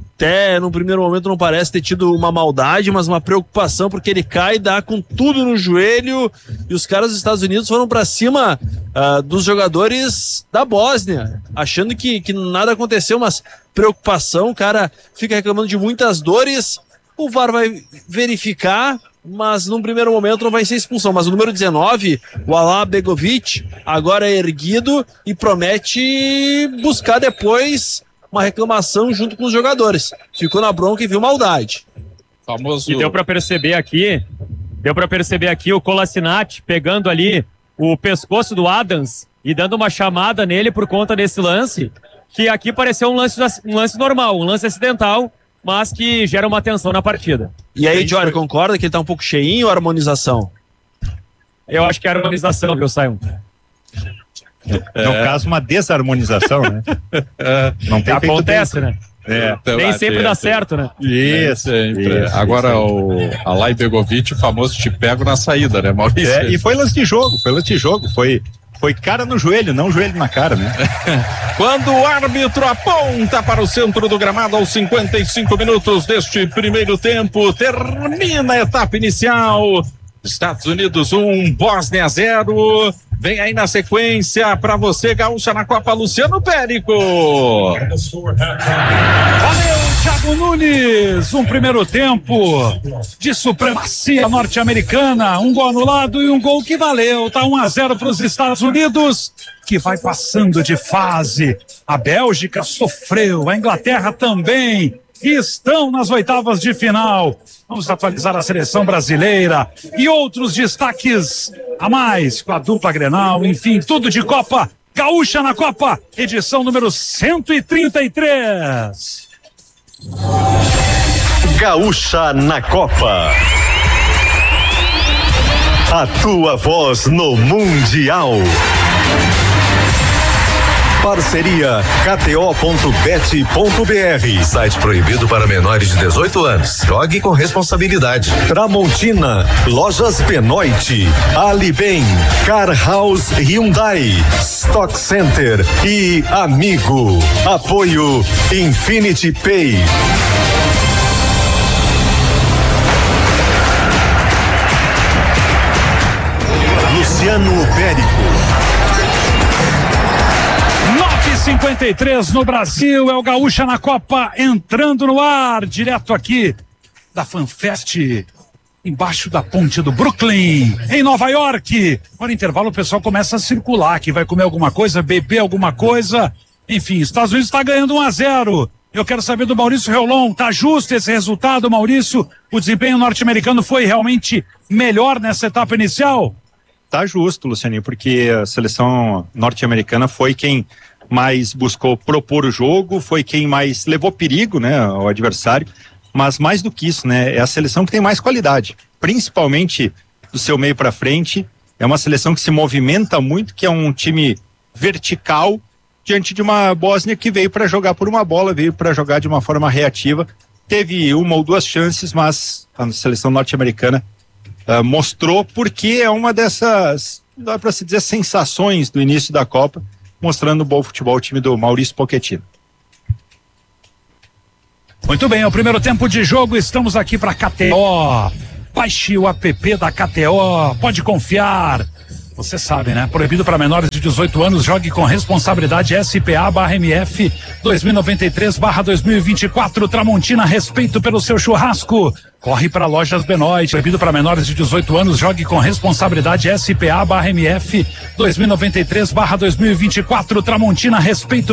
[SPEAKER 8] Até no primeiro momento não parece ter tido uma maldade, mas uma preocupação, porque ele cai e dá com tudo no joelho, e os caras dos Estados Unidos foram pra cima dos jogadores da Bósnia, achando que nada aconteceu, mas preocupação, o cara fica reclamando de muitas dores, o VAR vai verificar, mas num primeiro momento não vai ser expulsão, mas o número 19, o Alá Begovic, agora é erguido e promete buscar depois uma reclamação junto com os jogadores. Ficou na bronca e viu maldade.
[SPEAKER 11] E deu pra perceber aqui o Kolasinac pegando ali o pescoço do Adams e dando uma chamada nele por conta desse lance, que aqui pareceu um lance normal, um lance acidental, mas que gera uma tensão na partida.
[SPEAKER 8] E aí, Jory, concorda que ele tá um pouco cheinho ou harmonização?
[SPEAKER 11] Eu acho que é harmonização, viu, Simon?
[SPEAKER 9] No caso, uma desarmonização, né?
[SPEAKER 11] Não tem acontece, né? Nem sempre dá certo, né?
[SPEAKER 10] Isso. Agora a Alá Begovic, o famoso te pego na saída, né, Maurício?
[SPEAKER 9] E foi lance de jogo, foi cara no joelho, não joelho na cara, né?
[SPEAKER 10] Quando o árbitro aponta para o centro do gramado aos 55 minutos deste primeiro tempo, termina a etapa inicial. Estados Unidos 1, Bósnia 0. Vem aí na sequência para você, Gaúcha na Copa, Luciano Périco.
[SPEAKER 12] Valeu, Thiago Nunes. Um primeiro tempo de supremacia norte-americana. Um gol anulado e um gol que valeu. Tá 1-0 para os Estados Unidos, que vai passando de fase. A Bélgica sofreu, a Inglaterra também. E estão nas oitavas de final. Vamos atualizar a seleção brasileira e outros destaques a mais com a dupla Grenal, enfim, tudo de Copa. Gaúcha na Copa, edição número 133.
[SPEAKER 13] Gaúcha na Copa. A tua voz no Mundial. Parceria KTO.bet.br.
[SPEAKER 2] Site proibido para menores de 18 anos. Jogue com responsabilidade.
[SPEAKER 13] Tramontina, Lojas Benoit, Alibem, Car House Hyundai, Stock Center e Amigo. Apoio Infinity Pay. Luciano Bérico.
[SPEAKER 12] 9h53 no Brasil, é o Gaúcha na Copa entrando no ar, direto aqui da FanFest, embaixo da ponte do Brooklyn, em Nova York. Agora, intervalo, o pessoal começa a circular, que vai comer alguma coisa, beber alguma coisa. Enfim, Estados Unidos está ganhando 1-0. Eu quero saber do Maurício Reolon, tá justo esse resultado, Maurício? O desempenho norte-americano foi realmente melhor nessa etapa inicial?
[SPEAKER 9] Tá justo, Lucianinho, porque a seleção norte-americana foi quem mais buscou propor o jogo, foi quem mais levou perigo, né, ao adversário, mas mais do que isso, né, é a seleção que tem mais qualidade, principalmente do seu meio para frente. É uma seleção que se movimenta muito, que é um time vertical diante de uma Bósnia que veio para jogar por uma bola, veio para jogar de uma forma reativa. Teve uma ou duas chances, mas a seleção norte-americana mostrou, porque é uma dessas, dá para se dizer, sensações do início da Copa, mostrando um bom futebol o time do Maurício Pochettino.
[SPEAKER 12] Muito bem, é o primeiro tempo de jogo, estamos aqui para KTO. Baixe o app da KTO, pode confiar. Você sabe, né? Proibido para menores de 18 anos, jogue com responsabilidade. SPA/MF 2093/2024. Tramontina, respeito pelo seu churrasco. Corre para Lojas Benoit. Proibido para menores de 18 anos, jogue com responsabilidade. SPA/MF 2093/2024. Tramontina, respeito